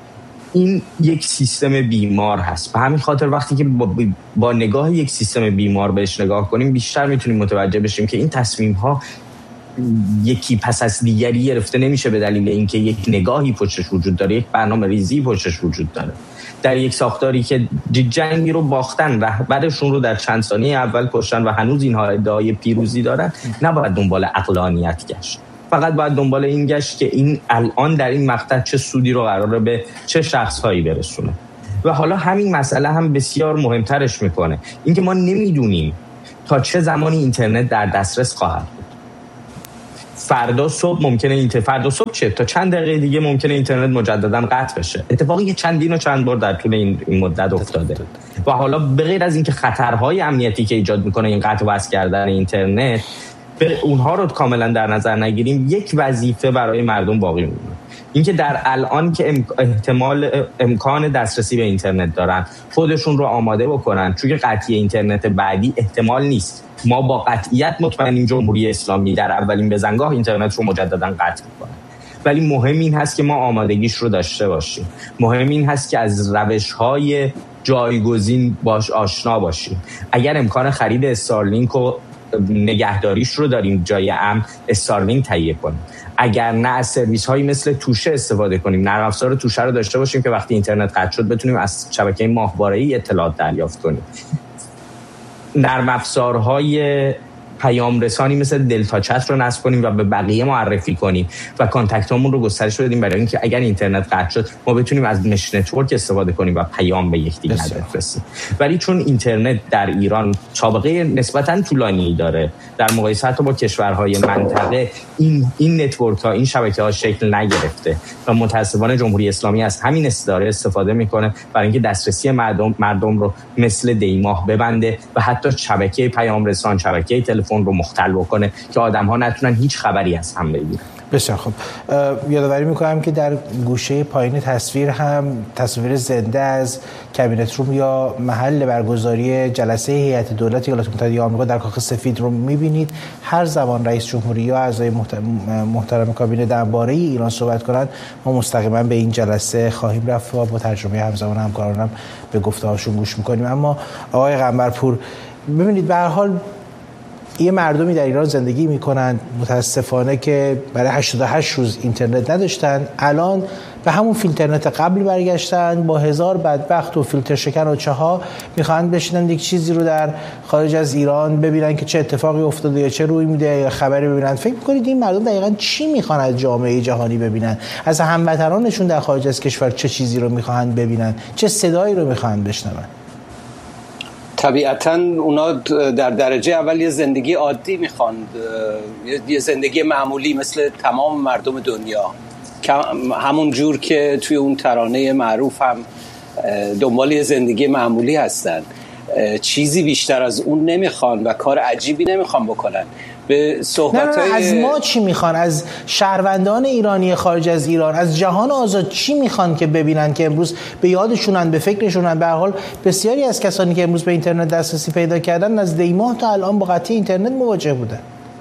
این یک سیستم بیمار هست. به همین خاطر وقتی که با, با نگاه یک سیستم بیمار بهش نگاه کنیم بیشتر میتونیم متوجه بشیم که این تصمیم ها یکی پس از دیگری گرفته نمیشه به دلیل اینکه یک نگاهی پشتش وجود داره، یک برنامه ریزی پشتش وجود داره. در یک ساختاری که جنگی رو باختن، رهبرشون رو در چند ثانیه اول کشتن و هنوز اینها ادعای پیروزی دارن، نباید دنبال عقلانیت گشت. فقط باید دنبال این گشت که این الان در این مقطع چه سودی رو قراره به چه شخصهایی برسونه. و حالا همین مسئله هم بسیار مهمترش میکنه اینکه ما نمیدونیم تا چه زمانی اینترنت در دسترس خواهد بود. فردا صبح ممکنه اینترنت فردا صبح چه تا چند دقیقه دیگه ممکنه اینترنت مجددا قطع بشه. اتفاقی چندین و چند بار در طول این مدت افتاده. و حالا به غیر از اینکه خطرهای امنیتی که ایجاد میکنه این قطع و وصل کردن اینترنت، به اونها رو کاملا در نظر نگیریم، یک وظیفه برای مردم باقی میمونه. اینکه در الان که احتمال امکان دسترسی به اینترنت دارن خودشون رو آماده بکنن، چون که قطعی اینترنت بعدی احتمال نیست. ما با قطعیت مطمئنیم جمهوری اسلامی در اولین بزنگاه اینترنت رو مجددا قطع میکنه. ولی مهم این هست که ما آمادگیش رو داشته باشیم. مهم این هست که از روش‌های جایگزین باش آشنا باشیم. اگر امکان خرید استارلینک رو نگهداریش رو داریم جای امن استارلینک تهیه کنیم. اگر نه از سرویس هایی مثل توشه استفاده کنیم، نرم افزار توشه رو داشته باشیم که وقتی اینترنت قطع شد بتونیم از شبکه ماهواره‌ای اطلاعات دریافت کنیم. نرم افزارهای پیام رسانی مثل دلتا چت رو نصب کنیم و به بقیه معرفی کنیم و کانتکتامون رو گسترش بدیم برای اینکه اگر اینترنت قطع شد ما بتونیم از مش نتورک استفاده کنیم و پیام به یکدیگر بفرستیم. ولی چون اینترنت در ایران سابقه نسبتاً طولانی داره در مقایسه با کشورهای منطقه، این این نتورک ها این شبکه ها شکل نگرفته و متاسفانه جمهوری اسلامی از همین استفاده استفاده میکنه برای اینکه دسترسی مردم مردم رو مثل دیماه ببنده و حتی شبکه پیام رسان، شبکه تلفن رو مختل بکنه که آدم‌ها نتونن هیچ خبری از هم بگیرن. بسیار خوب. یادآوری می‌کنم که در گوشه پایین تصویر هم تصویر زنده از کابینت روم یا محل برگزاری جلسه هیئت دولت ایالات متحده آمریکا در کاخ سفید رو می‌بینید. هر زمان رئیس جمهوری یا اعضای محترم کابینه درباره ایران صحبت کنند ما مستقیما به این جلسه خواهیم رفت و با ترجمه همزمان همکارانم به گفته‌هاشون گوش می‌کنیم. اما آقای قنبرپور، ببینید به هر حال یه مردمی در ایران زندگی میکنن متاسفانه که برای هشتاد و هشت روز اینترنت نداشتن، الان به همون فیلترنت قبل برگشتن، با هزار بدبخت و فیلتر شکن و چها میخوان بشینن یک چیزی رو در خارج از ایران ببینن که چه اتفاقی افتاده یا چه روی میده یا خبری ببینن. فکر میکنید این مردم دقیقاً چی میخوان از جامعه جهانی ببینن؟ از هموطنانشون در خارج از کشور چه چیزی رو میخوان ببینن؟ چه صدایی رو میخوان بشنون؟ طبیعتاً اونا در درجه اول یه زندگی عادی میخوان، یه زندگی معمولی مثل تمام مردم دنیا، همون جور که توی اون ترانه معروف هم دنبال یه زندگی معمولی هستن. چیزی بیشتر از اون نمیخوان و کار عجیبی نمیخوان بکنن. به صحبت‌های از ما چی میخوان؟ از شهروندان ایرانی خارج از ایران، از جهان آزاد چی میخوان که ببینن که امروز به یادشونن، به فکرشونن؟ به هر حال بسیاری از کسانی که امروز به اینترنت دسترسی پیدا کردن از دیماه تا الان با قطعی اینترنت مواجه بودن.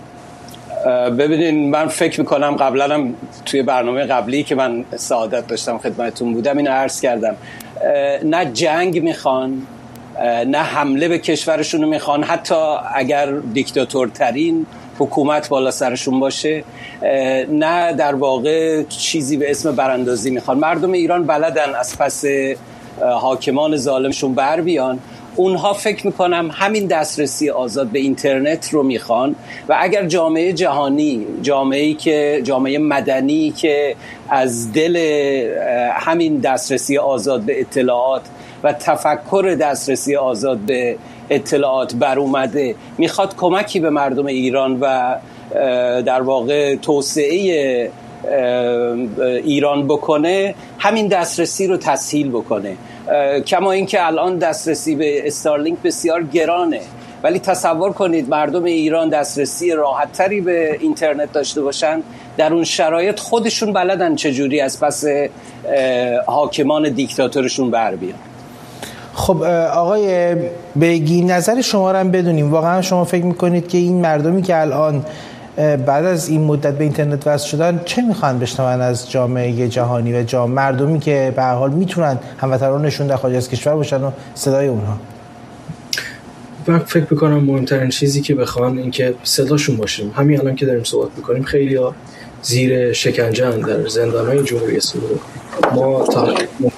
ببینین من فکر میکنم قبلا هم توی برنامه قبلی که من سعادت داشتم خدمتتون بودم اینو عرض کردم، نه جنگ میخوان، نه حمله به کشورشون میخوان، حتی اگر دیکتاتورترین حکومت بالا سرشون باشه، نه در واقع چیزی به اسم براندازی میخوان. مردم ایران بلدن از پس حاکمان ظالمشون بر بیان. اونها فکر میکنم همین دسترسی آزاد به اینترنت رو میخوان و اگر جامعه جهانی، جامعه‌ای که جامعه مدنی که از دل همین دسترسی آزاد به اطلاعات و تفکر دسترسی آزاد به اطلاعات بر اومده میخواد کمکی به مردم ایران و در واقع توسعه ایران بکنه، همین دسترسی رو تسهیل بکنه. کما اینکه الان دسترسی به استارلینک بسیار گرانه، ولی تصور کنید مردم ایران دسترسی راحت‌تری به اینترنت داشته باشن، در اون شرایط خودشون بلدن چجوری از پس حاکمان دیکتاتورشون بر بیان. خب آقای بیگی، نظر شما رو هم بدونیم. واقعا شما فکر میکنید که این مردمی که الان بعد از این مدت به اینترنت وصل شدن چه میخوان بشنون از جامعه جهانی و جامعه مردمی که به هر حال میتونن هموطنانشون در خارج از کشور باشن و صدای اونها؟ من فکر میکنم مهمترین چیزی که بخوان این که صداشون باشیم. همین الان که داریم صحبت میکنیم خیلی ها زیر شکنجه اند در زندانهای جمهوری اسلامی. ما تا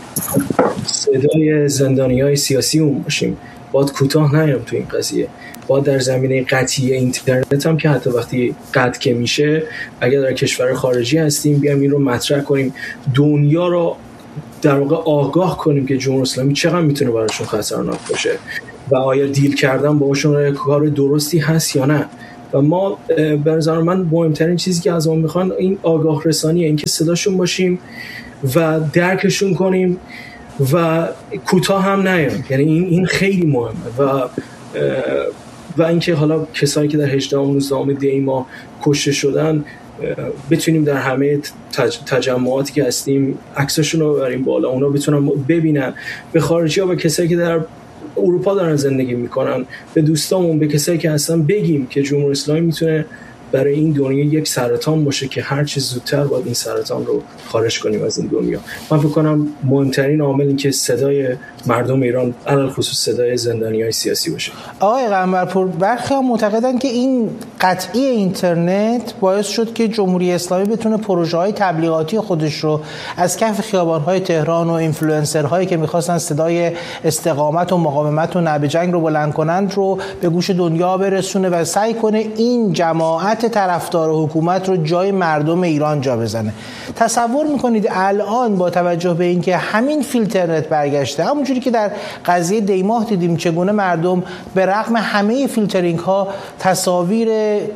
صدای زندانیای سیاسی اون باشیم، باید کوتاه نیام تو این قضیه. باید در زمینه قطعی اینترنت هم که حتی وقتی قطع که میشه اگر در کشور خارجی هستیم بیام این رو مطرح کنیم، دنیا رو در واقع آگاه کنیم که جمهوری اسلامی چقدر میتونه براشون خطرناک باشه و آیا دیل کردن باهاشون کار درستی هست یا نه. و ما به نظر من مهمترین چیزی که از ما میخوان این آگاه رسانیه، این که صداشون باشیم و درکشون کنیم و کوتاه هم نیام. یعنی این این خیلی مهمه و و اینکه حالا کسایی که در هجدهم و نوزدهم دی ماه کشته شدن بتونیم در همه تج... تجمعاتی که هستیم عکساشون رو ببریم بالا، اونا بتونن ببینن. به خارجی‌ها و کسایی که در اروپا دارن زندگی میکنن، به دوستامون، به کسایی که هستن بگیم که جمهوری اسلامی میتونه برای این دنیا یک سرطان باشه که هر چه زودتر باید این سرطان رو خارج کنیم از این دنیا. من فکر کنم مهمترین عامل این که صدای مردم ایران علل خصوص صدای زندانیای سیاسی باشه. آقای قنبرپور، برخی ها معتقدن که این قطعی اینترنت باعث شد که جمهوری اسلامی بتونه پروژه‌های تبلیغاتی خودش رو از کف خیابان‌های تهران و اینفلوئنسرهایی که می‌خواستن صدای استقامت و مقاومت و نعره جنگ رو بلند کنند رو به گوش دنیا برسونه و سعی کنه این جماعت طرفدار حکومت رو جای مردم ایران جا بزنه. تصور می‌کنید الان با توجه به اینکه همین فیلترنت برگشته، همونجوری که در قضیه دیماه دیدیم چگونه مردم به رغم همه فیلترینگ ها تصاویر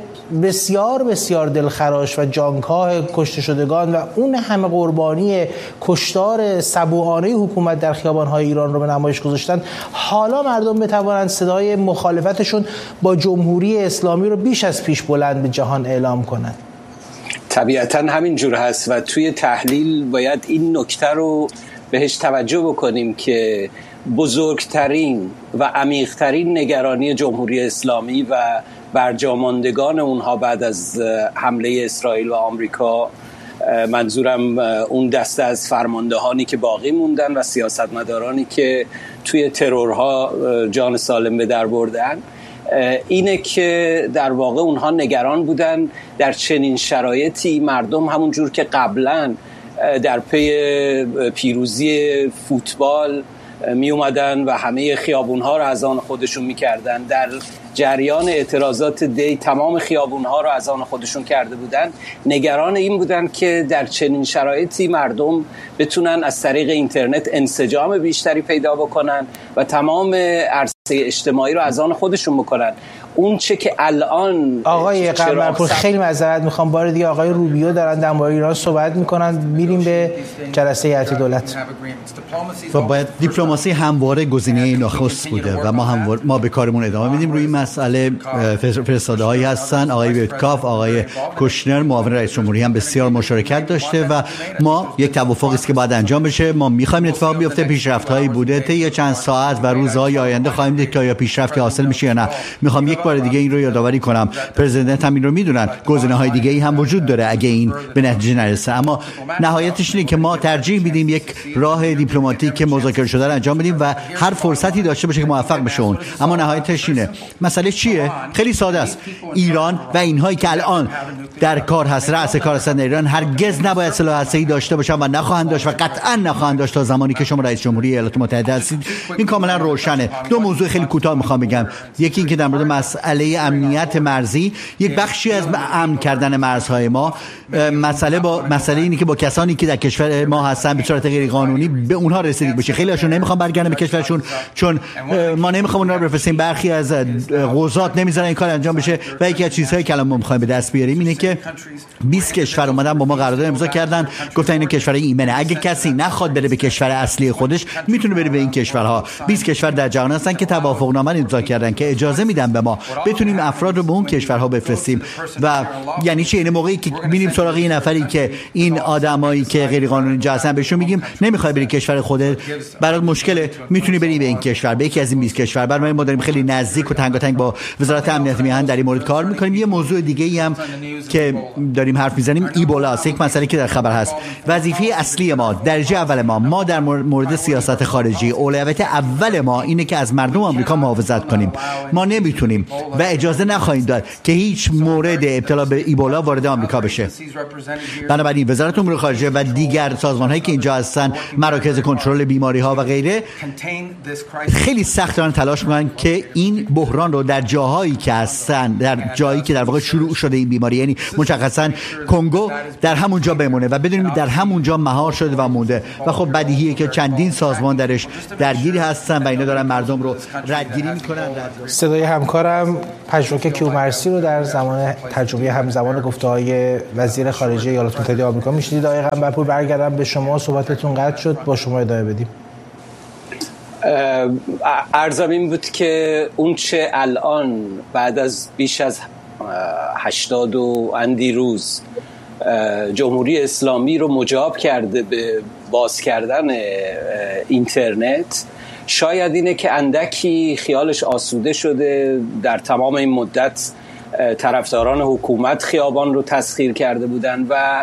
بسیار بسیار دلخراش و جانکاه کشته شدگان و اون همه قربانی کشتار سبوانه حکومت در خیابان‌های ایران رو به نمایش گذاشتن، حالا مردم بتوانند صدای مخالفتشون با جمهوری اسلامی رو بیش از پیش بلند به جهان اعلام کنند؟ طبیعتاً همین جور هست و توی تحلیل باید این نکته رو بهش توجه بکنیم که بزرگترین و عمیق‌ترین نگرانی جمهوری اسلامی و برجاماندگان اونها بعد از حمله اسرائیل و آمریکا، منظورم اون دسته از فرماندهانی که باقی موندن و سیاستمدارانی که توی ترورها جان سالم به در بردن، اینه که در واقع اونها نگران بودن در چنین شرایطی مردم همون جور که قبلاً در پی پیروزی فوتبال می اومدن و همه خیابونها رو از آن خودشون میکردن، در جریان اعتراضات دی تمام خیابونها رو از آن خودشون کرده بودن، نگران این بودن که در چنین شرایطی مردم بتونن از طریق اینترنت انسجام بیشتری پیدا بکنن و تمام عرصه اجتماعی رو از آن خودشون بکنن. اون چه که الان آقای قنبرپور خیلی معذرت میخوام، بار دیگه آقای روبیو دارن در مورد ایران صحبت میکنن، میریم به جلسه هیئت دولت. و باید دیپلماسی همواره گزینه نخست بوده و ما همواره ما به کارمون ادامه میدیم. روی مسئله فرستاده هایی هستن، آقای ویتکاف، آقای کوشنر معاون رئیس جمهوری هم بسیار مشارکت داشته و ما یک توافقی است که باید انجام بشه. ما میخوایم اتفاق بیفته، پیشرفت‌هایی بوده طی چند ساعت و روزهای آینده خواهیم دید که آیا پیشرفتی حاصل میشه یا نه. میخوام یک بار دیگه این رو یادآوری کنم، پرزیدنت هم این رو میدونن، گزینه‌های دیگه‌ای هم وجود داره اگه این به نتیجه نرسه، اما نهایتش اینه که ما ترجیح میدیم یک راه دیپلماتیک که مذاکره شده رو انجام بدیم و هر فرصتی داشته باشه که موفق بشه اون. اما نهایتش اینه. مسئله چیه؟ خیلی ساده است. ایران و اینهایی که الان در کار هست، رأس کار هستن ایران، هرگز نباید سلاح هسته‌ای داشته باشن و نخواهند داشت و قطعا نخواهند داشت تا زمانی که شما رئیس جمهوری ایالات متحده هستید. این کاملا روشنه. دو موضوع خیلی کوتاه میخوام بگم. یکی اینکه در مورد مسئله امنیت مرزی، یک بخشی از امن کردن مرزهای ما، مسئله با مسئله اینه که با کسانی که در کشور ما هستن به صورت غیر قانونی به اونها رسیدگی بشه. خیلی هاشون نمیخوان برگردن به کشورشون چون ما نمیخوام اونها رو بفرستیم. برخی از قضات نمیذارن این کار انجام بشه و یکی از چیزهایی که الان ما میخوایم به دست بیاریم اینه که بیست کشور اومدن با ما قرارداد امضا کردن، گفتن این کشورهای ایمنه، اگه کسی نخواد بره به کشور اصلی خودش میتونه بره به این کشورها. بیست کشور در جهان هستن که توافقنامه امضا کردن که اجازه میدن به ما بتونیم افراد رو به اون کشورها بفرستیم. و یعنی چه؟ این موقعی که میبینیم سراغ این نفری که این آدمایی که غیر قانونی اینجا هستن بهشون میگیم نمیخوای بری کشور خودت، برات مشکله، میتونی بری به این کشور، به یکی از این بیست کشور. برای ما داریم خیلی نزدیک و تنگاتنگ با وزارت امنیت میهن در این مورد کار میکنیم. یه موضوع دیگه ای هم که داریم حرف میزنیم ایبولا است، یک مسئله که در خبر هست. وظیفه اصلی ما، درجه اول ما ما در مورد سیاست خارجی، اولویت اول ما اینه که از مردم آمریکا محافظت کنیم. ما نمیتونیم و اجازه نخواهیم داد که هیچ مورد ابتلا به ایبولا وارد آمریکا بشه. بنابراین وزارت امور خارجه و دیگر سازمان‌هایی که اینجا هستن، مراکز کنترل بیماری‌ها و غیره، خیلی سخت دارن تلاش می‌کنن که این بحران رو در جاهایی که هستن، در جایی که در واقع شروع شده این بیماری، یعنی مشخصاً کنگو، در همون جا بمونه و بدونیم در همون جا مهار شده و مونده. و خب بدیهیه که چندین سازمان درش درگیر هستن و اینا دارن مردم رو ردگیری می‌کنن. صدای همکارم پژوهش کیومرثی رو در زمان تجربه همزمان گفته‌های وزیر خارجه ایالات متحده آمریکا میشنید. آقای قنبرپور برگردم به شما، صحبتتون قطع شد، با شما ادامه بدیم. عرضم این بود که اون چه الان بعد از بیش از هشتاد و اندی روز جمهوری اسلامی رو مجاب کرده به باز کردن اینترنت، شاید اینه که اندکی خیالش آسوده شده در تمام این مدت طرفداران حکومت خیابان رو تسخیر کرده بودن و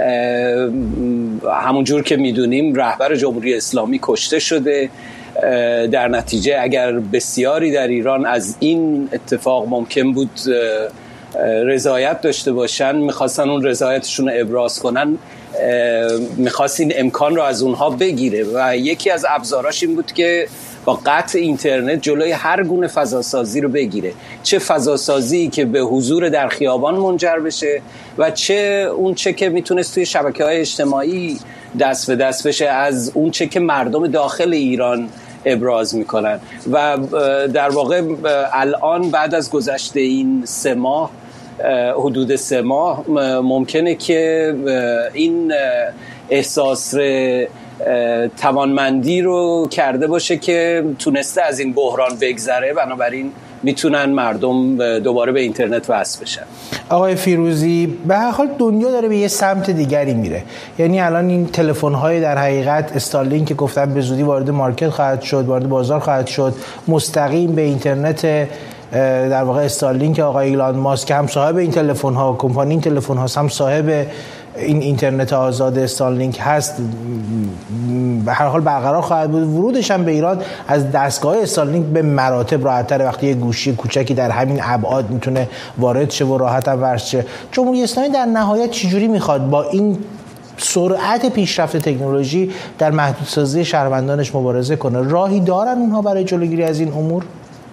همونجور که میدونیم رهبر جمهوری اسلامی کشته شده. در نتیجه اگر بسیاری در ایران از این اتفاق ممکن بود رضایت داشته باشن، میخواستن اون رضایتشون رو ابراز کنن، میخواست این امکان رو از اونها بگیره و یکی از ابزاراش این بود که با قطع اینترنت جلوی هر گونه فضاسازی رو بگیره، چه فضاسازی که به حضور در خیابان منجر بشه و چه اون چه که میتونست توی شبکه‌های اجتماعی دست به دست بشه از اون چه که مردم داخل ایران ابراز میکنن. و در واقع الان بعد از گذشته این سه ماه، حدود سه ماه، ممکنه که این احساس توانمندی رو کرده باشه که تونسته از این بحران بگذره، بنابراین میتونن مردم دوباره به اینترنت وصل بشن. آقای فیروزی، به هر حال دنیا داره به یه سمت دیگری میره. یعنی الان این تلفن‌های در حقیقت استارلینک که گفتن به زودی وارد مارکت خواهد شد، وارد بازار خواهد شد، مستقیم به اینترنت در واقع استارلینک آقای ایلان ماسک که هم صاحب این تلفن‌ها، کمپانی این تلفن‌ها هم صاحب این اینترنت آزاد استارلینک هست، به هر حال برقرار خواهد بود. ورودش هم به ایران از دستگاه استارلینک به مراتب راحت‌تره وقتی یه گوشی کوچکی در همین ابعاد میتونه وارد شه و راحت هم ورش شه. جمهوری اسلامی در نهایت چجوری میخواد با این سرعت پیشرفت تکنولوژی در محدودسازی شهروندانش مبارزه کنه؟ راهی دارن اونها برای جلوگیری از این امور؟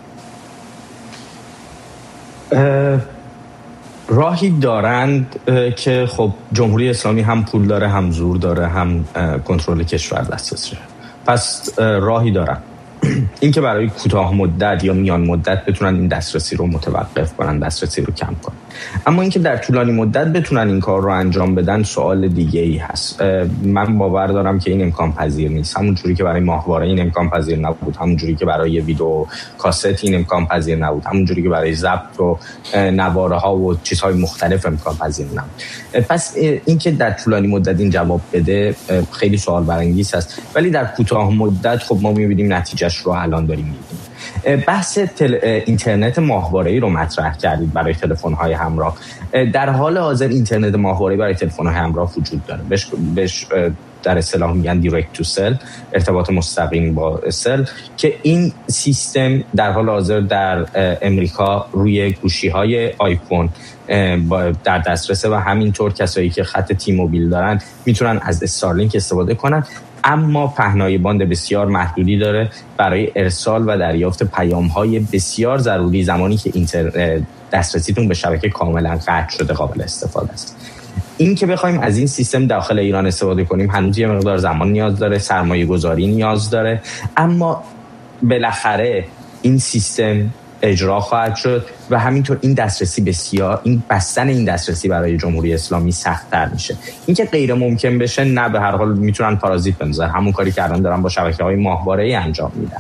راهی دارند که خب جمهوری اسلامی هم پول داره، هم زور داره، هم کنترل کشور دستشه. پس راهی دارن این که برای کوتاه مدت یا میان مدت بتونن این دسترسی رو متوقف کنن، دسترسی رو کم کنن. اما اینکه در طولانی مدت بتونن این کار رو انجام بدن سوال دیگه ای هست. من باور دارم که این امکان پذیر نیست. همون جوری که برای ماهواره این امکان پذیر نبود، همون جوری که برای ویدیو کاست این امکان پذیر نبود، همون جوری که برای ضبط و نواره ها و چیزهای مختلف امکان پذیر نبود. پس اینکه در طولانی مدت این جواب بده خیلی سوال برانگیز است، ولی در کوتاه مدت خب ما می‌بینیم نتیجهش رو الان داریم می‌بینیم. بحث تل... اینترنت ماهواره‌ای رو مطرح کردید برای تلفن‌های همراه. در حال حاضر اینترنت ماهواره‌ای برای تلفن‌های همراه وجود داره. بهش, بهش در اصطلاح میگن دایرکت تو سل، ارتباط مستقیم با سل، که این سیستم در حال حاضر در امریکا روی گوشی‌های آیفون در دسترسه و همینطور کسایی که خط تی موبیل دارن میتونن از استارلینک استفاده کنن، اما پهنای باند بسیار محدودی داره برای ارسال و دریافت پیام‌های بسیار ضروری زمانی که اینترنت دسترسیتون به شبکه کاملا قطع شده قابل استفاده است. این که بخوایم از این سیستم داخل ایران استفاده کنیم هنوز یه مقدار زمان نیاز داره، سرمایه گذاری نیاز داره، اما بالاخره این سیستم اجرا خواهد شد و همینطور این دسترسی بسیار این بستن این دسترسی برای جمهوری اسلامی سخت‌تر میشه. این که غیر ممکن بشه نه، به هر حال میتونن پارازیت بندازن، همون کاری که الان دارن با شبکه‌های ماهواره‌ای انجام میدن.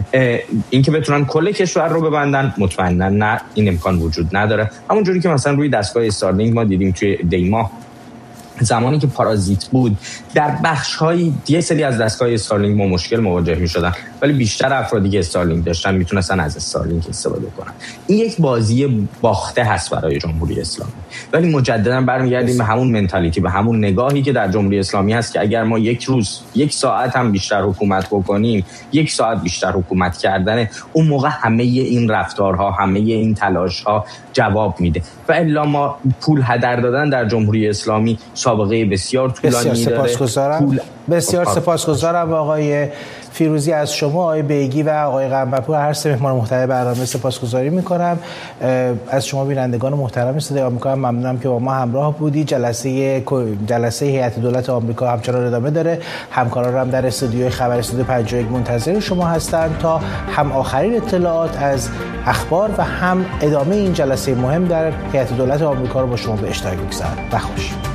این که بتونن کل کشور رو ببندن مطمئنا نه، این امکان وجود نداره. همون جوری که مثلا روی دستگاه استارلینک ما دیدیم توی دیما زمانی که پارازیت بود در بخش‌های یه سری از دستگاه استارلینک ما مشکل مواجه می‌شدن، ولی بیشتر افرادی که استارلینک داشتن میتونستن از استارلینک استفاده کنن. این یک بازی باخته هست برای جمهوری اسلامی، ولی مجددا برمیگردیم به همون منتالیتی، به همون نگاهی که در جمهوری اسلامی هست که اگر ما یک روز یک ساعت هم بیشتر حکومت بکنیم، یک ساعت بیشتر حکومت کردن، اون موقع همه این رفتارها، همه این تلاش‌ها جواب میده. و الا ما پول هدر دادن در جمهوری اسلامی سابقه بسیار طولانی داره. سپاسگزارم. پول... بسیار سپاسگزارم آقای فیروزی از شما، آقای بیگی و آقای قنبرپور، هر سه مهمان محترم برنامه سپاسگزاری میکنم. از شما بینندگان محترم صدای آمریکا ممنونم که با ما همراه بودید. جلسه جلسه هیئت دولت آمریکا همچنان ادامه داره. همکاران هم در استودیوی خبر استودیو پنجاه و یک منتظر شما هستند تا هم آخرین اطلاعات از اخبار و هم ادامه این جلسه مهم در هیئت دولت آمریکا رو با شما به اشتراک بگذارند. بخوش